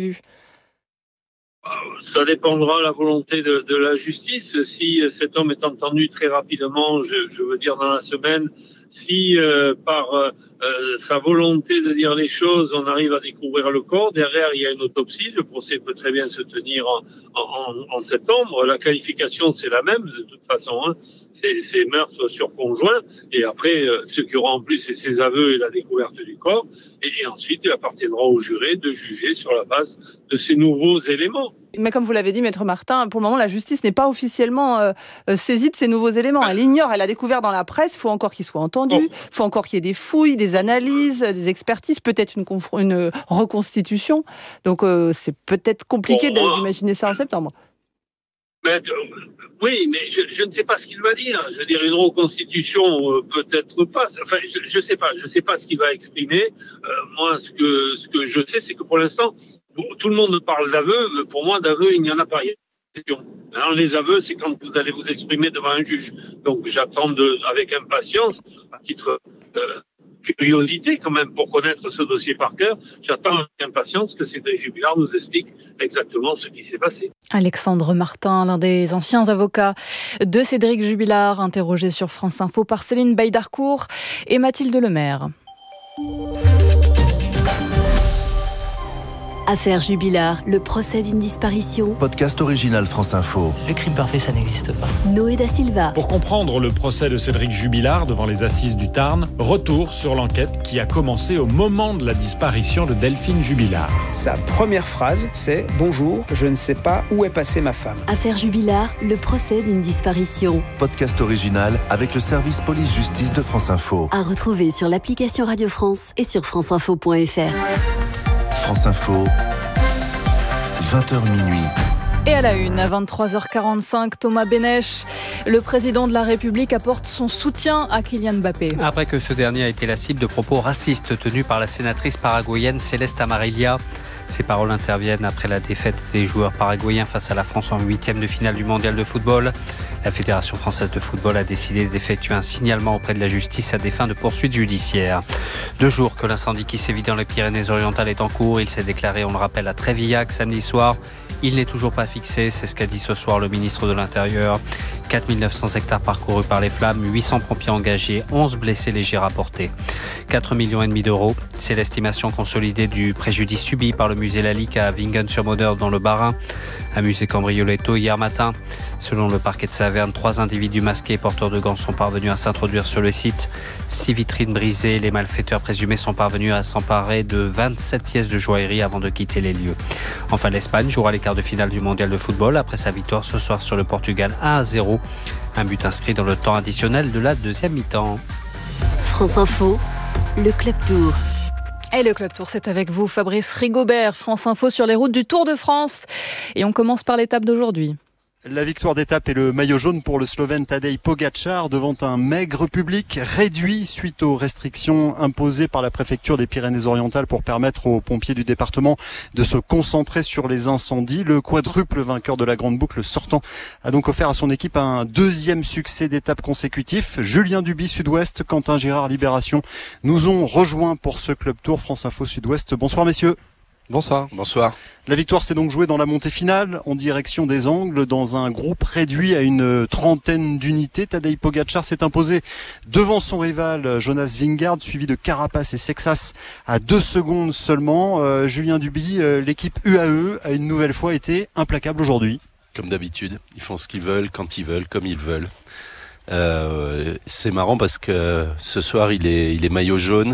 Ça dépendra de la volonté de la justice. Si cet homme est entendu très rapidement, je veux dire dans la semaine, si par sa volonté de dire les choses, on arrive à découvrir le corps, derrière il y a une autopsie, le procès peut très bien se tenir en septembre. La qualification c'est la même de toute façon, hein. C'est meurtre sur conjoint, et après ce qu'il y aura en plus c'est ses aveux et la découverte du corps, et ensuite il appartiendra au juré de juger sur la base de ces nouveaux éléments. Mais comme vous l'avez dit, Maître Martin, pour le moment, la justice n'est pas officiellement saisie de ces nouveaux éléments. Elle ignore, elle a découvert dans la presse, il faut encore qu'il soit entendu, il faut encore qu'il y ait des fouilles, des analyses, des expertises, peut-être une reconstitution. Donc c'est peut-être compliqué d'imaginer ça en septembre. Oui, mais je ne sais pas ce qu'il va dire. Je veux dire, une reconstitution, peut-être pas. Enfin, je sais pas ce qu'il va exprimer. Moi, ce que je sais, c'est que pour l'instant, tout le monde parle d'aveux. Pour moi, d'aveux, il n'y en a pas. Alors, les aveux, c'est quand vous allez vous exprimer devant un juge. Donc, j'attends avec impatience, à titre curiosité quand même, pour connaître ce dossier par cœur, j'attends avec impatience que Cédric Jubilard nous explique exactement ce qui s'est passé. Alexandre Martin, l'un des anciens avocats de Cédric Jubilard, interrogé sur France Info par Céline Baïdarcourt et Mathilde Lemaire. Affaire Jubilard, le procès d'une disparition. Podcast original France Info. Le crime parfait, ça n'existe pas. Noé da Silva. Pour comprendre le procès de Cédric Jubilard devant les assises du Tarn, retour sur l'enquête qui a commencé au moment de la disparition de Delphine Jubilard. Sa première phrase, c'est « Bonjour, je ne sais pas où est passée ma femme ». Affaire Jubilard, le procès d'une disparition. Podcast original avec le service police-justice de France Info. À retrouver sur l'application Radio France et sur franceinfo.fr. France Info, 20h minuit. Et à la une, à 23h45, Thomas Bénèche, le président de la République apporte son soutien à Kylian Mbappé. Après que ce dernier a été la cible de propos racistes tenus par la sénatrice paraguayenne Céleste Amarilla. Ces paroles interviennent après la défaite des joueurs paraguayens face à la France en 8e de finale du mondial de football. La Fédération française de football a décidé d'effectuer un signalement auprès de la justice à des fins de poursuites judiciaires. 2 jours que l'incendie qui sévit dans les Pyrénées-Orientales est en cours. Il s'est déclaré, on le rappelle, à Trévillac samedi soir. Il n'est toujours pas fixé, c'est ce qu'a dit ce soir le ministre de l'Intérieur. 4900 hectares parcourus par les flammes, 800 pompiers engagés, 11 blessés légers rapportés. 4,5 millions d'euros, c'est l'estimation consolidée du préjudice subi par le musée Lalique à Vingen-sur-Moder dans le Bas-Rhin. Un musée cambriolé tôt hier matin. Selon le parquet de Saverne, 3 individus masqués et porteurs de gants sont parvenus à s'introduire sur le site. 6 vitrines brisées, les malfaiteurs présumés sont parvenus à s'emparer de 27 pièces de joaillerie avant de quitter les lieux. Enfin, l'Espagne jouera les quarts de finale du mondial de football après sa victoire ce soir sur le Portugal 1-0. Un but inscrit dans le temps additionnel de la deuxième mi-temps. France Info, le Club Tour. Et le Club Tour, c'est avec vous, Fabrice Rigobert, France Info sur les routes du Tour de France. Et on commence par l'étape d'aujourd'hui. La victoire d'étape et le maillot jaune pour le Slovène Tadej Pogačar devant un maigre public réduit suite aux restrictions imposées par la préfecture des Pyrénées-Orientales pour permettre aux pompiers du département de se concentrer sur les incendies. Le quadruple vainqueur de la Grande Boucle sortant a donc offert à son équipe un 2e succès d'étape consécutif. Julien Duby Sud-Ouest, Quentin Girard Libération nous ont rejoints pour ce Club Tour France Info Sud-Ouest. Bonsoir messieurs. Bonsoir. Bonsoir. La victoire s'est donc jouée dans la montée finale, en direction des Angles, dans un groupe réduit à une trentaine d'unités. Tadej Pogačar s'est imposé devant son rival Jonas Vingegaard, suivi de Carapaz et Sexas à 2 secondes seulement. Julien Duby, l'équipe UAE a une nouvelle fois été implacable aujourd'hui. Comme d'habitude, ils font ce qu'ils veulent, quand ils veulent, comme ils veulent. C'est marrant parce que ce soir, il est maillot jaune.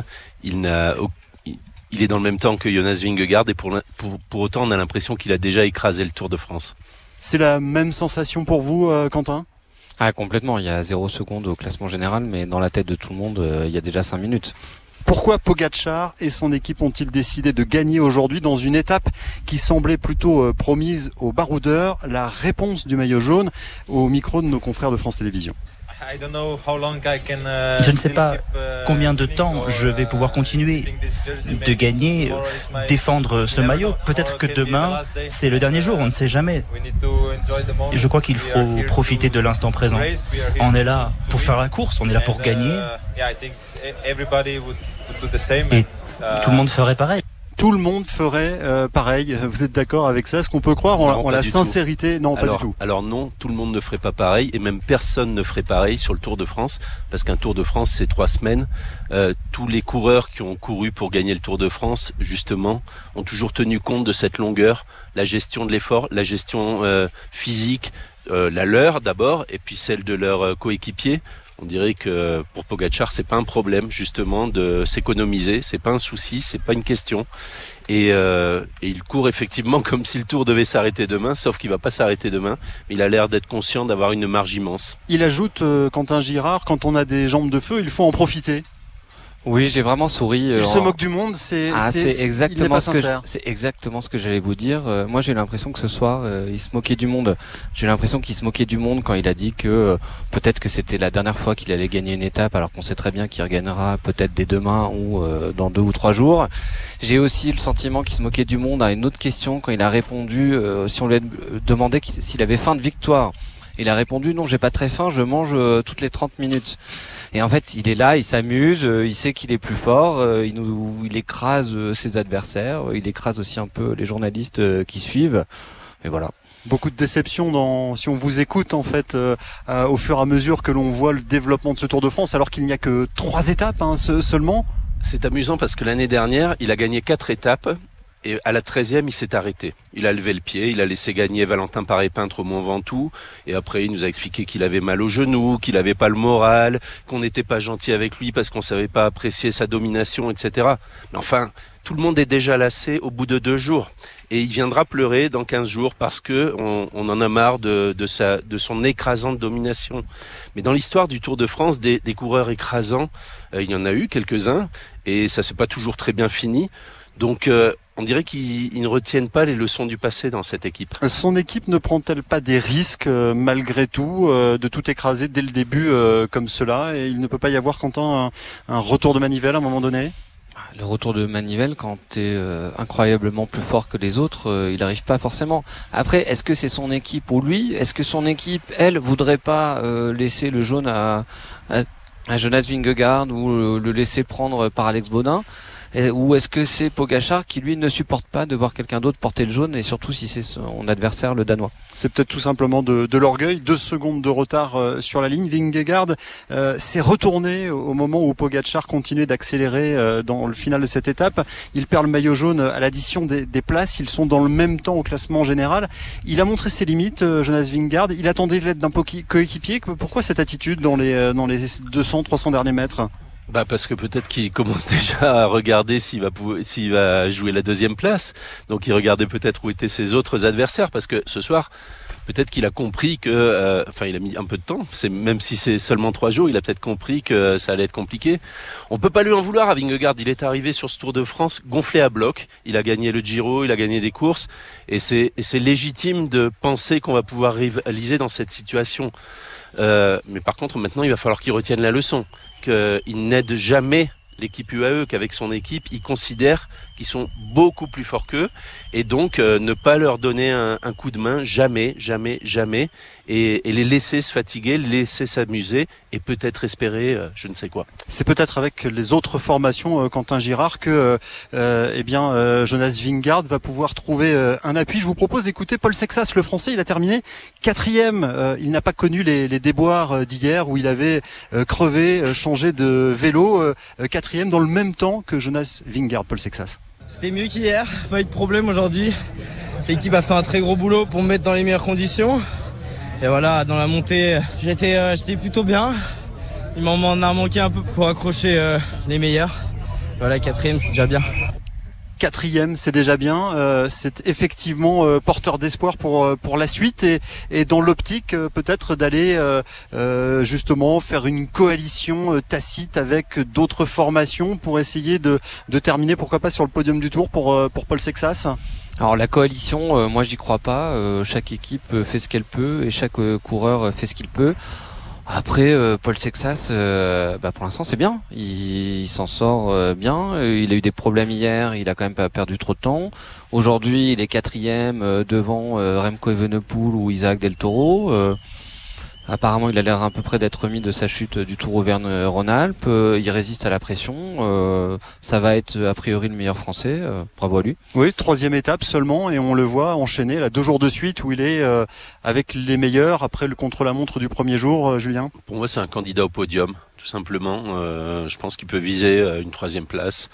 Il est dans le même temps que Jonas Vingegaard et pour autant on a l'impression qu'il a déjà écrasé le Tour de France. C'est la même sensation pour vous, Quentin ? Complètement, il y a 0 seconde au classement général, mais dans la tête de tout le monde, il y a déjà 5 minutes. Pourquoi Pogačar et son équipe ont-ils décidé de gagner aujourd'hui dans une étape qui semblait plutôt promise aux baroudeurs ? La réponse du maillot jaune au micro de nos confrères de France Télévisions. Je ne sais pas combien de temps je vais pouvoir continuer de gagner, défendre ce maillot. Peut-être que demain, c'est le dernier jour, on ne sait jamais. Je crois qu'il faut profiter de l'instant présent. On est là pour faire la course, on est là pour gagner. Et tout le monde ferait pareil. Tout le monde ferait pareil. Vous êtes d'accord avec ça ? Est-ce qu'on peut croire en la sincérité ? Non, pas du tout. Alors non, tout le monde ne ferait pas pareil et même personne ne ferait pareil sur le Tour de France parce qu'un Tour de France, c'est 3 semaines. Tous les coureurs qui ont couru pour gagner le Tour de France, justement, ont toujours tenu compte de cette longueur, la gestion de l'effort, la gestion physique, la leur d'abord et puis celle de leurs coéquipiers. On dirait que pour Pogačar, c'est pas un problème justement de s'économiser, c'est pas un souci, c'est pas une question. Et il court effectivement comme si le Tour devait s'arrêter demain, sauf qu'il va pas s'arrêter demain. Mais il a l'air d'être conscient d'avoir une marge immense. Il ajoute, Quentin Girard, quand on a des jambes de feu, il faut en profiter. Oui, j'ai vraiment souri. Il se moque du monde, c'est exactement ce que j'allais vous dire. Moi, j'ai l'impression que ce soir, il se moquait du monde. J'ai l'impression qu'il se moquait du monde quand il a dit que peut-être que c'était la dernière fois qu'il allait gagner une étape, alors qu'on sait très bien qu'il regagnera peut-être dès demain ou dans 2 ou 3 jours. J'ai aussi le sentiment qu'il se moquait du monde à une autre question quand il a répondu, si on lui a demandé s'il avait faim de victoire. Il a répondu non, j'ai pas très faim, je mange toutes les 30 minutes. Et en fait, il est là, il s'amuse, il sait qu'il est plus fort, il écrase ses adversaires, il écrase aussi un peu les journalistes qui suivent. Et voilà. Beaucoup de déception si on vous écoute en fait au fur et à mesure que l'on voit le développement de ce Tour de France, alors qu'il n'y a que 3 étapes seulement. C'est amusant parce que l'année dernière, il a gagné 4 étapes. Et à la 13e, il s'est arrêté. Il a levé le pied, il a laissé gagner Valentin Paré-Peintre au Mont Ventoux. Et après, il nous a expliqué qu'il avait mal au genou, qu'il avait pas le moral, qu'on n'était pas gentil avec lui parce qu'on savait pas apprécier sa domination, etc. Mais enfin, tout le monde est déjà lassé au bout de 2 jours. Et il viendra pleurer dans 15 jours parce que on en a marre de son écrasante domination. Mais dans l'histoire du Tour de France, des coureurs écrasants, il y en a eu quelques-uns. Et ça s'est pas toujours très bien fini. Donc, on dirait qu'ils ne retiennent pas les leçons du passé dans cette équipe. Son équipe ne prend-elle pas des risques malgré tout de tout écraser dès le début comme cela ? Et il ne peut pas y avoir, Quentin, un retour de manivelle à un moment donné ? Le retour de manivelle, quand tu es incroyablement plus fort que les autres, il n'arrive pas forcément. Après, est-ce que c'est son équipe ou lui ? Est-ce que son équipe, elle, voudrait pas laisser le jaune à Jonas Vingegaard ou le laisser prendre par Alex Baudin ? Ou est-ce que c'est Pogačar qui, lui, ne supporte pas de voir quelqu'un d'autre porter le jaune, et surtout si c'est son adversaire, le Danois ? C'est peut-être tout simplement de l'orgueil. 2 secondes de retard sur la ligne. Vingegaard s'est retourné au moment où Pogačar continuait d'accélérer dans le final de cette étape. Il perd le maillot jaune à l'addition des places. Ils sont dans le même temps au classement général. Il a montré ses limites, Jonas Vingegaard. Il attendait l'aide d'un coéquipier. Pourquoi cette attitude dans les 200-300 derniers mètres ? Parce que peut-être qu'il commence déjà à regarder s'il va jouer la 2e place. Donc il regardait peut-être où étaient ses autres adversaires, parce que ce soir, peut-être qu'il a compris que, il a mis un peu de temps. Même si c'est seulement 3 jours, il a peut-être compris que ça allait être compliqué. On peut pas lui en vouloir à Vingegaard. Il est arrivé sur ce Tour de France gonflé à bloc. Il a gagné le Giro, il a gagné des courses, et c'est légitime de penser qu'on va pouvoir rivaliser dans cette situation. Mais par contre, maintenant, il va falloir qu'il retienne la leçon, qu'il n'aide jamais l'équipe UAE, qu'avec son équipe, il considère qu'ils sont beaucoup plus forts qu'eux, et donc ne pas leur donner un coup de main, jamais, jamais, jamais, et les laisser se fatiguer, les laisser s'amuser et peut-être espérer je ne sais quoi. C'est peut-être avec les autres formations, Quentin Girard, que Jonas Vingegaard va pouvoir trouver un appui. Je vous propose d'écouter Paul Sexas, le Français. Il a terminé 4e. Il n'a pas connu les déboires d'hier où il avait crevé, changé de vélo. 4e dans le même temps que Jonas Vingegaard, Paul Sexas. C'était mieux qu'hier, pas eu de problème aujourd'hui. L'équipe a fait un très gros boulot pour me mettre dans les meilleures conditions. Et voilà, dans la montée, j'étais plutôt bien. Il m'en a manqué un peu pour accrocher les meilleurs. Voilà, 4e, c'est déjà bien. 4e, c'est déjà bien. C'est effectivement porteur d'espoir pour la suite et dans l'optique peut-être d'aller justement faire une coalition tacite avec d'autres formations pour essayer de terminer, pourquoi pas, sur le podium du Tour pour Paul Sexas. Alors la coalition, moi j'y crois pas. Chaque équipe fait ce qu'elle peut et chaque coureur fait ce qu'il peut. Après, Paul Sexas, pour l'instant c'est bien. Il s'en sort bien. Il a eu des problèmes hier. Il a quand même pas perdu trop de temps. Aujourd'hui, il est 4e devant Remco Evenepoel ou Isaac Del Toro. Apparemment, il a l'air à peu près d'être remis de sa chute du Tour Auvergne-Rhône-Alpes. Il résiste à la pression. Ça va être a priori le meilleur Français. Bravo à lui. Oui, 3e étape seulement et on le voit enchaîner là 2 jours de suite où il est avec les meilleurs après le contre-la-montre du premier jour. Julien. Pour moi, c'est un candidat au podium, tout simplement. Je pense qu'il peut viser une 3e place.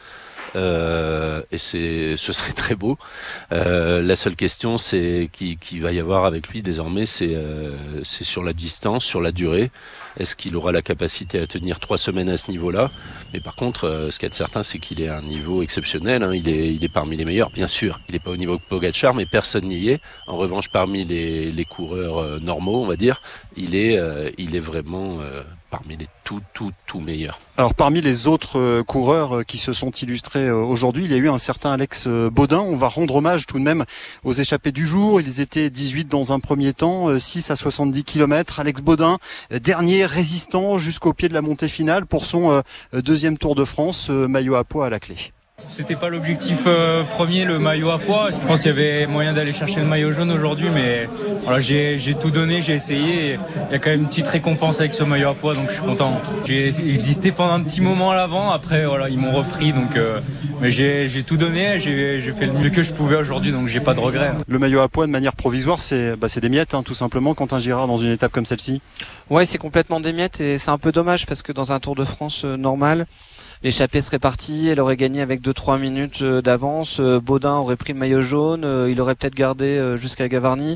Et ce serait très beau. La seule question, c'est qui va y avoir avec lui désormais, c'est sur la distance, sur la durée. Est-ce qu'il aura la capacité à tenir 3 semaines à ce niveau-là? Mais par contre, ce qu'il y a de certain, c'est qu'il est à un niveau exceptionnel. Il est parmi les meilleurs, bien sûr. Il n'est pas au niveau de Pogačar, mais personne n'y est. En revanche, parmi les coureurs normaux, on va dire, il est vraiment parmi les tout meilleurs. Alors parmi les autres coureurs qui se sont illustrés aujourd'hui, il y a eu un certain Alex Baudin. On va rendre hommage tout de même aux échappés du jour. Ils étaient 18 dans un premier temps, 6 à 70 km. Alex Baudin, dernier résistant jusqu'au pied de la montée finale pour son 2e Tour de France, maillot à pois à la clé. C'était pas l'objectif premier, le maillot à pois. Je pense qu'il y avait moyen d'aller chercher le maillot jaune aujourd'hui, mais voilà, j'ai tout donné, j'ai essayé. Il y a quand même une petite récompense avec ce maillot à pois, donc je suis content. J'ai existé pendant un petit moment à l'avant, après voilà, ils m'ont repris, donc mais j'ai tout donné, j'ai fait le mieux que je pouvais aujourd'hui, donc j'ai pas de regrets. Le maillot à pois de manière provisoire, c'est des miettes, tout simplement, Quentin Girard, dans une étape comme celle-ci. Ouais, c'est complètement des miettes et c'est un peu dommage parce que dans un Tour de France normal, l'échappée serait partie, elle aurait gagné avec 2-3 minutes d'avance. Baudin aurait pris le maillot jaune, il aurait peut-être gardé jusqu'à Gavarnie.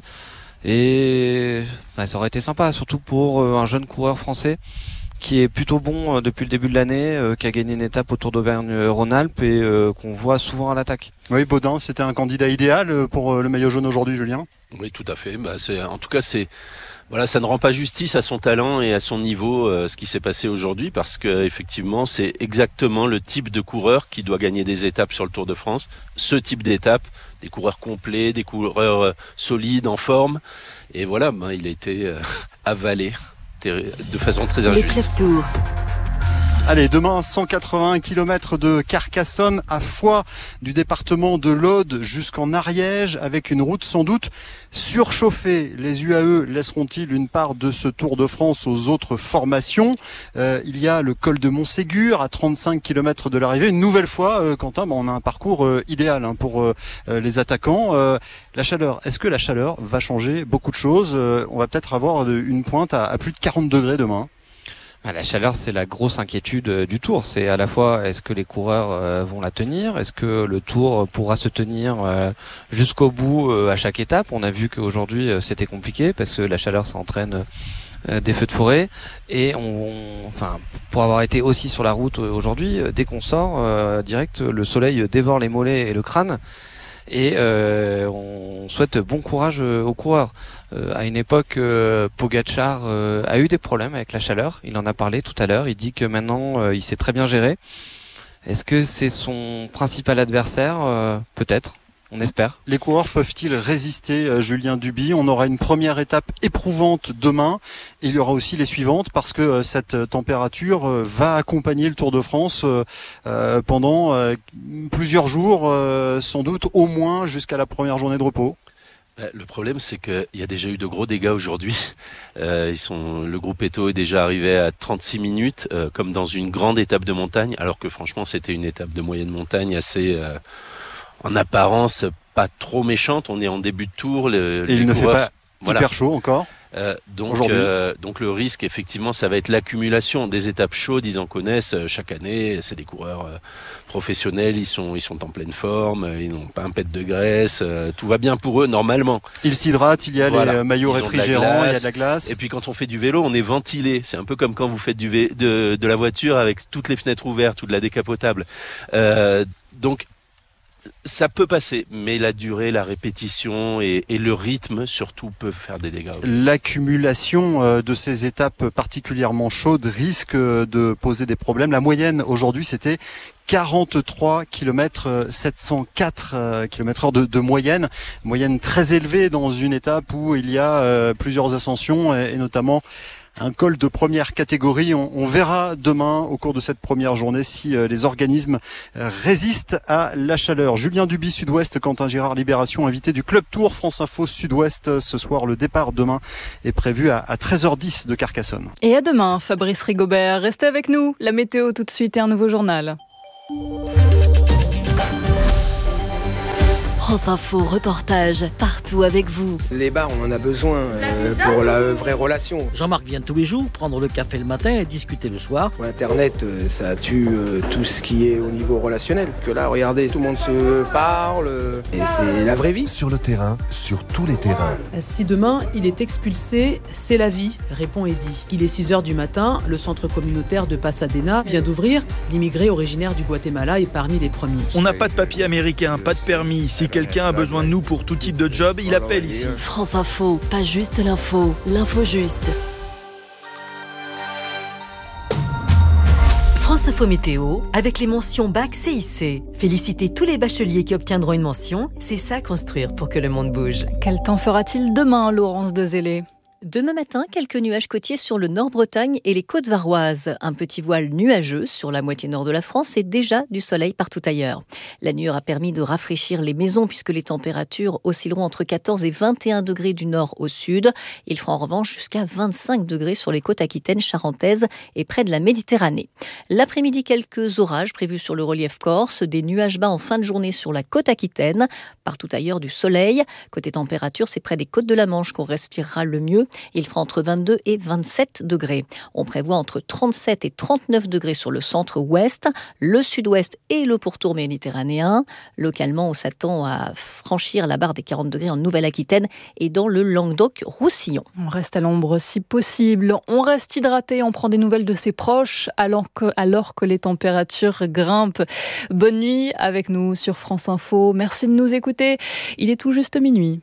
Et ça aurait été sympa, surtout pour un jeune coureur français qui est plutôt bon depuis le début de l'année, qui a gagné une étape au Tour d'Auvergne-Rhône-Alpes et qu'on voit souvent à l'attaque. Oui, Baudin, c'était un candidat idéal pour le maillot jaune aujourd'hui, Julien. Oui, tout à fait. En tout cas, voilà, ça ne rend pas justice à son talent et à son niveau, ce qui s'est passé aujourd'hui, parce que effectivement, c'est exactement le type de coureur qui doit gagner des étapes sur le Tour de France. Ce type d'étape, des coureurs complets, des coureurs solides, en forme. Et voilà, il a été avalé de façon très injuste. Les Club Tour. Allez, demain, 181 km de Carcassonne à Foix, du département de l'Aude jusqu'en Ariège, avec une route sans doute surchauffée. Les UAE laisseront-ils une part de ce Tour de France aux autres formations? Il y a le col de Montségur à 35 km de l'arrivée. Une nouvelle fois, Quentin, on a un parcours idéal pour les attaquants. La chaleur, est-ce que la chaleur va changer beaucoup de choses? On va peut-être avoir une pointe à plus de 40 degrés demain. La chaleur, c'est la grosse inquiétude du Tour. C'est à la fois, est-ce que les coureurs vont la tenir? Est-ce que le Tour pourra se tenir jusqu'au bout à chaque étape? On a vu qu'aujourd'hui, c'était compliqué parce que la chaleur, ça entraîne des feux de forêt. Et pour avoir été aussi sur la route aujourd'hui, dès qu'on sort, direct, le soleil dévore les mollets et le crâne. Et on souhaite bon courage aux coureurs. À une époque, Pogačar a eu des problèmes avec la chaleur. Il en a parlé tout à l'heure. Il dit que maintenant, il sait très bien gérer. Est-ce que c'est son principal adversaire? Peut-être. On espère. Les coureurs peuvent-ils résister, Julien Duby? On aura une première étape éprouvante demain et il y aura aussi les suivantes parce que cette température va accompagner le Tour de France pendant plusieurs jours, sans doute au moins jusqu'à la première journée de repos. Le problème, c'est qu'il y a déjà eu de gros dégâts aujourd'hui. Le groupe Eto est déjà arrivé à 36 minutes, comme dans une grande étape de montagne, alors que franchement, c'était une étape de moyenne montagne assez, en apparence, pas trop méchante. On est en début de tour. Et il ne fait pas hyper chaud encore. Donc le risque, effectivement, ça va être l'accumulation des étapes chaudes. Ils en connaissent chaque année. C'est des coureurs professionnels. Ils sont en pleine forme. Ils n'ont pas un pet de graisse. Tout va bien pour eux normalement. Ils s'hydratent. Il y a les maillots réfrigérants. Il y a de la glace. Et puis quand on fait du vélo, on est ventilé. C'est un peu comme quand vous faites de la voiture avec toutes les fenêtres ouvertes ou de la décapotable. Donc ça peut passer, mais la durée, la répétition et le rythme surtout peuvent faire des dégâts. L'accumulation de ces étapes particulièrement chaudes risque de poser des problèmes. La moyenne aujourd'hui, c'était 43 km 704 km/h de moyenne très élevée dans une étape où il y a plusieurs ascensions et notamment un col de première catégorie. On verra demain au cours de cette première journée si les organismes résistent à la chaleur. Julien Duby, Sud-Ouest, Quentin Girard, Libération, invité du Club Tour France Info Sud-Ouest. Ce soir, le départ demain est prévu à 13h10 de Carcassonne. Et à demain, Fabrice Rigobert. Restez avec nous. La météo tout de suite et un nouveau journal. France Info, reportage, partout avec vous. Les bars, on en a besoin pour la vraie relation. Jean-Marc vient tous les jours prendre le café le matin et discuter le soir. Internet, ça tue tout ce qui est au niveau relationnel. Que là, regardez, tout le monde se parle et c'est la vraie vie. Sur le terrain, sur tous les terrains. Si demain, il est expulsé, c'est la vie, répond Eddy. Il est 6h du matin, le centre communautaire de Pasadena vient d'ouvrir. L'immigré originaire du Guatemala est parmi les premiers. On n'a pas de papier américain, pas de permis. Si quelqu'un a besoin de nous pour tout type de job, il appelle ici. France Info, pas juste l'info, l'info juste. France Info Météo, avec les mentions Bac CIC. Félicitez tous les bacheliers qui obtiendront une mention. C'est ça construire pour que le monde bouge. Quel temps fera-t-il demain, Laurence Dezellé ? Demain matin, quelques nuages côtiers sur le Nord-Bretagne et les côtes varoises. Un petit voile nuageux sur la moitié nord de la France et déjà du soleil partout ailleurs. La nuit aura permis de rafraîchir les maisons puisque les températures oscilleront entre 14 et 21 degrés du nord au sud. Il fera en revanche jusqu'à 25 degrés sur les côtes aquitaines, charentaises et près de la Méditerranée. L'après-midi, quelques orages prévus sur le relief corse, des nuages bas en fin de journée sur la côte aquitaine. Partout ailleurs, du soleil. Côté température, c'est près des côtes de la Manche qu'on respirera le mieux. Il fera entre 22 et 27 degrés. On prévoit entre 37 et 39 degrés sur le centre-ouest, le sud-ouest et le pourtour méditerranéen. Localement, on s'attend à franchir la barre des 40 degrés en Nouvelle-Aquitaine et dans le Languedoc-Roussillon. On reste à l'ombre si possible. On reste hydraté, on prend des nouvelles de ses proches alors que les températures grimpent. Bonne nuit avec nous sur France Info. Merci de nous écouter. Il est tout juste minuit.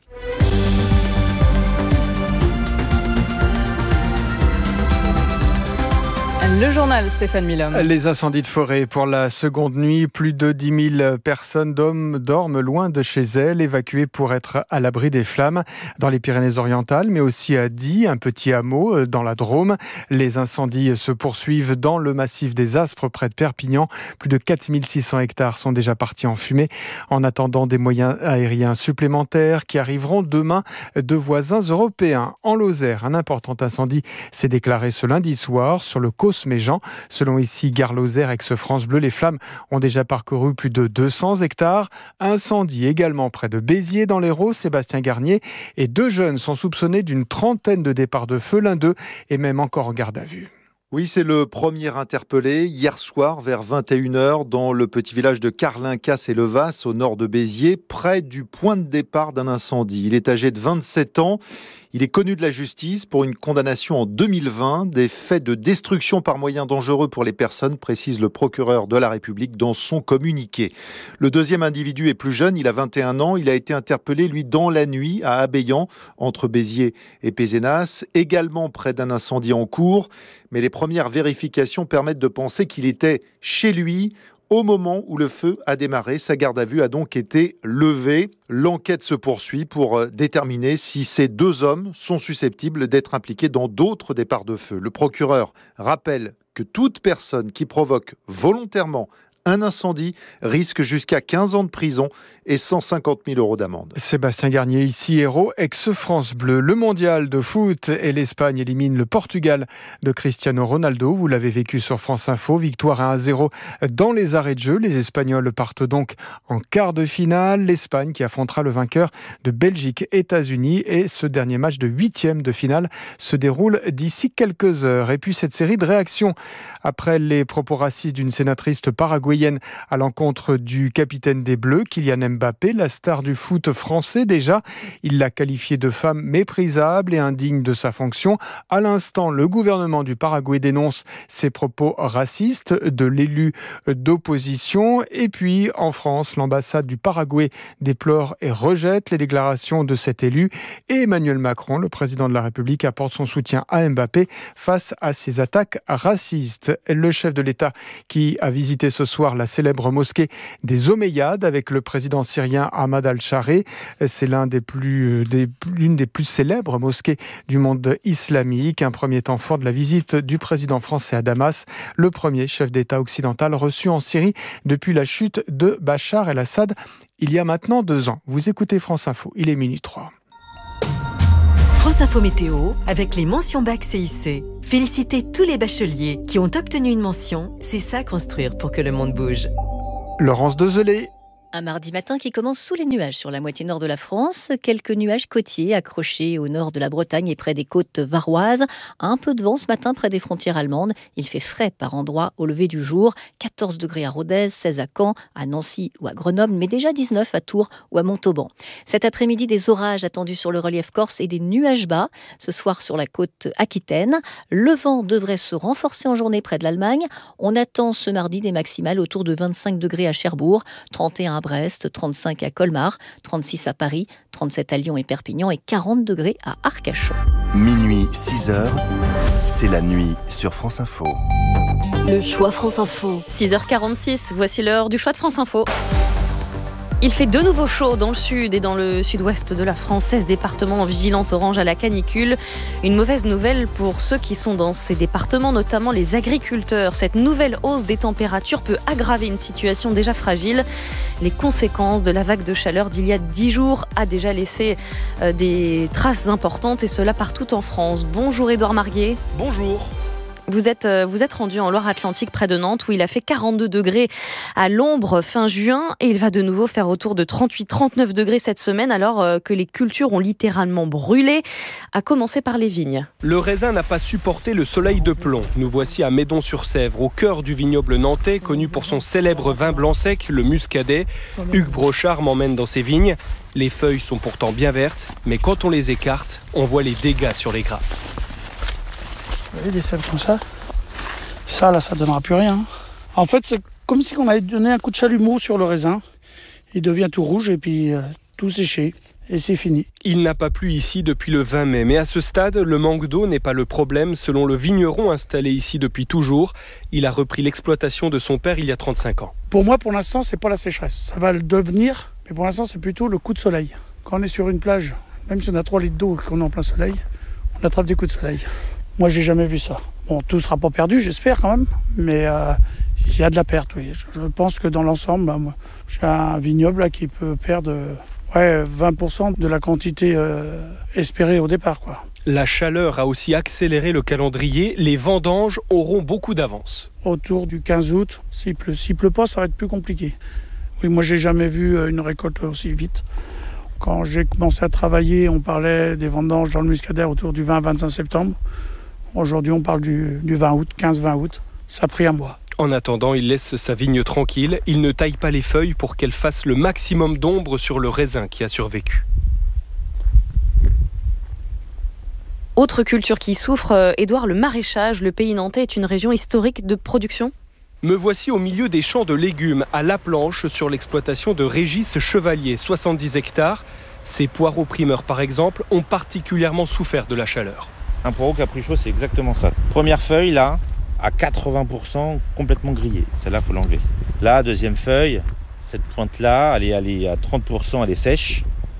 Le journal, Stéphane Milhomme. Les incendies de forêt pour la seconde nuit. Plus de 10 000 personnes dorment loin de chez elles, évacuées pour être à l'abri des flammes dans les Pyrénées-Orientales, mais aussi à Die, un petit hameau dans la Drôme. Les incendies se poursuivent dans le massif des Aspres, près de Perpignan. Plus de 4 600 hectares sont déjà partis en fumée. En attendant des moyens aériens supplémentaires qui arriveront demain de voisins européens. En Lozère, un important incendie s'est déclaré ce lundi soir sur le Cosméjean. Selon ici Gare Lozère, ex-France Bleu, les flammes ont déjà parcouru plus de 200 hectares. Incendie également près de Béziers dans l'Hérault. Sébastien Garnier et 2 jeunes sont soupçonnés d'une trentaine de départs de feu. L'un d'eux est même encore en garde à vue. Oui, c'est le premier interpellé hier soir vers 21h dans le petit village de Carlincas-et-Levas au nord de Béziers, près du point de départ d'un incendie. Il est âgé de 27 ans. Il est connu de la justice pour une condamnation en 2020 des faits de destruction par moyens dangereux pour les personnes, précise le procureur de la République dans son communiqué. Le deuxième individu est plus jeune, il a 21 ans. Il a été interpellé, lui, dans la nuit à Abéyan, entre Béziers et Pézenas, également près d'un incendie en cours. Mais les premières vérifications permettent de penser qu'il était chez lui au moment où le feu a démarré. Sa garde à vue a donc été levée. L'enquête se poursuit pour déterminer si ces 2 hommes sont susceptibles d'être impliqués dans d'autres départs de feu. Le procureur rappelle que toute personne qui provoque volontairement Un incendie risque jusqu'à 15 ans de prison et 150 000 € d'amende. Sébastien Garnier, ici héros, ex-France Bleu. Le mondial de foot et l'Espagne élimine le Portugal de Cristiano Ronaldo. Vous l'avez vécu sur France Info. Victoire 1-0 dans les arrêts de jeu. Les Espagnols partent donc en quart de finale. L'Espagne qui affrontera le vainqueur de Belgique-États-Unis. Et ce dernier match de 8e de finale se déroule d'ici quelques heures. Et puis cette série de réactions après les propos racistes d'une sénatrice paraguayenne à l'encontre du capitaine des Bleus, Kylian Mbappé, la star du foot français déjà. Il l'a qualifié de femme méprisable et indigne de sa fonction. À l'instant, le gouvernement du Paraguay dénonce ces propos racistes de l'élu d'opposition. Et puis, en France, l'ambassade du Paraguay déplore et rejette les déclarations de cet élu. Et Emmanuel Macron, le président de la République, apporte son soutien à Mbappé face à ces attaques racistes. Le chef de l'État qui a visité ce soir la célèbre mosquée des Omeyyades avec le président syrien Ahmad al-Chareh. C'est l'une des plus célèbres mosquées du monde islamique. Un premier temps fort de la visite du président français à Damas, le premier chef d'État occidental reçu en Syrie depuis la chute de Bachar el-Assad il y a maintenant 2 ans. Vous écoutez France Info, il est minuit 3. France Info Météo avec les mentions bac CIC. Félicitez tous les bacheliers qui ont obtenu une mention. C'est ça construire pour que le monde bouge. Laurence Dezelay. Un mardi matin qui commence sous les nuages sur la moitié nord de la France. Quelques nuages côtiers accrochés au nord de la Bretagne et près des côtes varoises. Un peu de vent ce matin près des frontières allemandes. Il fait frais par endroits au lever du jour. 14 degrés à Rodez, 16 à Caen, à Nancy ou à Grenoble, mais déjà 19 à Tours ou à Montauban. Cet après-midi, des orages attendus sur le relief corse et des nuages bas. Ce soir sur la côte aquitaine. Le vent devrait se renforcer en journée près de l'Allemagne. On attend ce mardi des maximales autour de 25 degrés à Cherbourg, 31 à Brest, 35 à Colmar, 36 à Paris, 37 à Lyon et Perpignan et 40 degrés à Arcachon. Minuit 6h, c'est la nuit sur France Info. Le choix France Info. 6h46, voici l'heure du choix de France Info. Il fait de nouveau chaud dans le sud et dans le sud-ouest de la France. 16 départements en vigilance orange à la canicule. Une mauvaise nouvelle pour ceux qui sont dans ces départements, notamment les agriculteurs. Cette nouvelle hausse des températures peut aggraver une situation déjà fragile. Les conséquences de la vague de chaleur d'il y a 10 jours a déjà laissé des traces importantes et cela partout en France. Bonjour Édouard Marguet. Bonjour. Vous êtes rendu en Loire-Atlantique près de Nantes où il a fait 42 degrés à l'ombre fin juin et il va de nouveau faire autour de 38-39 degrés cette semaine alors que les cultures ont littéralement brûlé, à commencer par les vignes. Le raisin n'a pas supporté le soleil de plomb. Nous voici à Médon-sur-Sèvre, au cœur du vignoble nantais, connu pour son célèbre vin blanc sec, le Muscadet. Hugues Brochard m'emmène dans ses vignes. Les feuilles sont pourtant bien vertes, mais quand on les écarte, on voit les dégâts sur les grappes. Vous voyez des sèves comme ça. Ça, là, ça ne donnera plus rien. En fait, c'est comme si on avait donné un coup de chalumeau sur le raisin. Il devient tout rouge et puis tout séché. Et c'est fini. Il n'a pas plu ici depuis le 20 mai. Mais à ce stade, le manque d'eau n'est pas le problème. Selon le vigneron installé ici depuis toujours, il a repris l'exploitation de son père il y a 35 ans. Pour moi, pour l'instant, c'est pas la sécheresse. Ça va le devenir. Mais pour l'instant, c'est plutôt le coup de soleil. Quand on est sur une plage, même si on a 3 litres d'eau et qu'on est en plein soleil, on attrape des coups de soleil. Moi, j'ai jamais vu ça. Bon, tout sera pas perdu, j'espère quand même, mais il y a de la perte, oui. Je pense que dans l'ensemble, moi, j'ai un vignoble là, qui peut perdre 20% de la quantité espérée au départ, quoi. La chaleur a aussi accéléré le calendrier. Les vendanges auront beaucoup d'avance. Autour du 15 août, s'il pleut pas, ça va être plus compliqué. Oui, moi, j'ai jamais vu une récolte aussi vite. Quand j'ai commencé à travailler, on parlait des vendanges dans le Muscadet autour du 20-25 septembre. Aujourd'hui, on parle du 20 août, 15-20 août. Ça a pris un mois. En attendant, il laisse sa vigne tranquille. Il ne taille pas les feuilles pour qu'elles fassent le maximum d'ombre sur le raisin qui a survécu. Autre culture qui souffre, Édouard, le maraîchage. Le pays nantais est une région historique de production. Me voici au milieu des champs de légumes, à La Planche, sur l'exploitation de Régis Chevalier, 70 hectares. Ces poireaux primeurs, par exemple, ont particulièrement souffert de la chaleur. Un poireau qui a pris chaud, c'est exactement ça. Première feuille, là, à 80% complètement grillée. Celle-là, il faut l'enlever. Là, deuxième feuille, cette pointe-là, elle est à 30%, elle est sèche.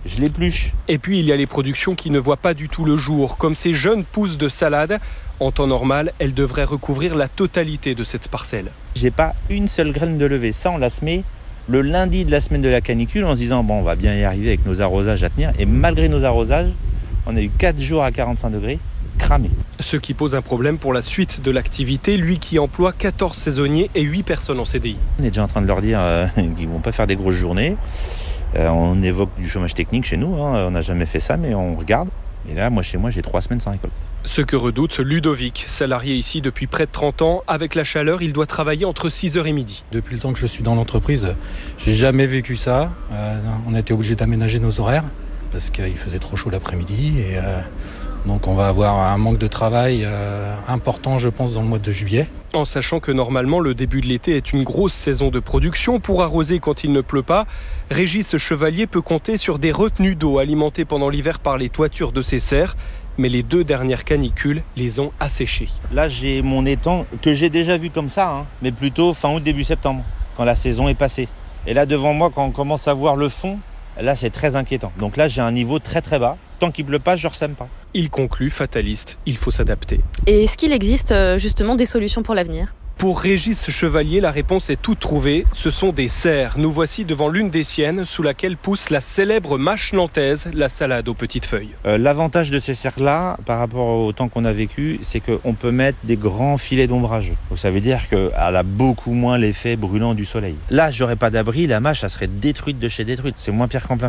je l'épluche. Et puis il y a les productions qui ne voient pas du tout le jour, comme ces jeunes pousses de salade. En temps normal, elles devraient recouvrir la totalité de cette parcelle. J'ai pas une seule graine de levée. Ça, on l'a semé le lundi de la semaine de la canicule en se disant bon, on va bien y arriver avec nos arrosages à tenir. Et malgré nos arrosages, on a eu 4 jours à 45 degrés, cramés. Ce qui pose un problème pour la suite de l'activité, lui qui emploie 14 saisonniers et 8 personnes en CDI. On est déjà en train de leur dire qu'ils ne vont pas faire des grosses journées. On évoque du chômage technique chez nous, on n'a jamais fait ça, mais on regarde. Et là, chez moi, j'ai 3 semaines sans récolte. Ce que redoute Ludovic, salarié ici depuis près de 30 ans. Avec la chaleur, il doit travailler entre 6h et midi. Depuis le temps que je suis dans l'entreprise, j'ai jamais vécu ça. On a été obligé d'aménager nos horaires parce qu'il faisait trop chaud l'après-midi. Et donc on va avoir un manque de travail important, je pense, dans le mois de juillet. En sachant que normalement, le début de l'été est une grosse saison de production. Pour arroser quand il ne pleut pas, Régis Chevalier peut compter sur des retenues d'eau alimentées pendant l'hiver par les toitures de ses serres. Mais les 2 dernières canicules les ont asséchées. Là, j'ai mon étang que j'ai déjà vu comme ça, mais plutôt fin août, début septembre, quand la saison est passée. Et là, devant moi, quand on commence à voir le fond, là, c'est très inquiétant. Donc là, j'ai un niveau très très bas. Tant qu'il ne pleut pas, je ne ressème pas. Il conclut, fataliste, il faut s'adapter. Et est-ce qu'il existe justement des solutions pour l'avenir ? Pour Régis Chevalier, la réponse est toute trouvée. Ce sont des serres. Nous voici devant l'une des siennes, sous laquelle pousse la célèbre mâche nantaise, la salade aux petites feuilles. L'avantage de ces serres-là, par rapport au temps qu'on a vécu, c'est qu'on peut mettre des grands filets d'ombrage. Donc ça veut dire qu'elle a beaucoup moins l'effet brûlant du soleil. Là, j'aurais pas d'abri, la mâche, elle serait détruite de chez détruite. C'est moins pire qu'en plein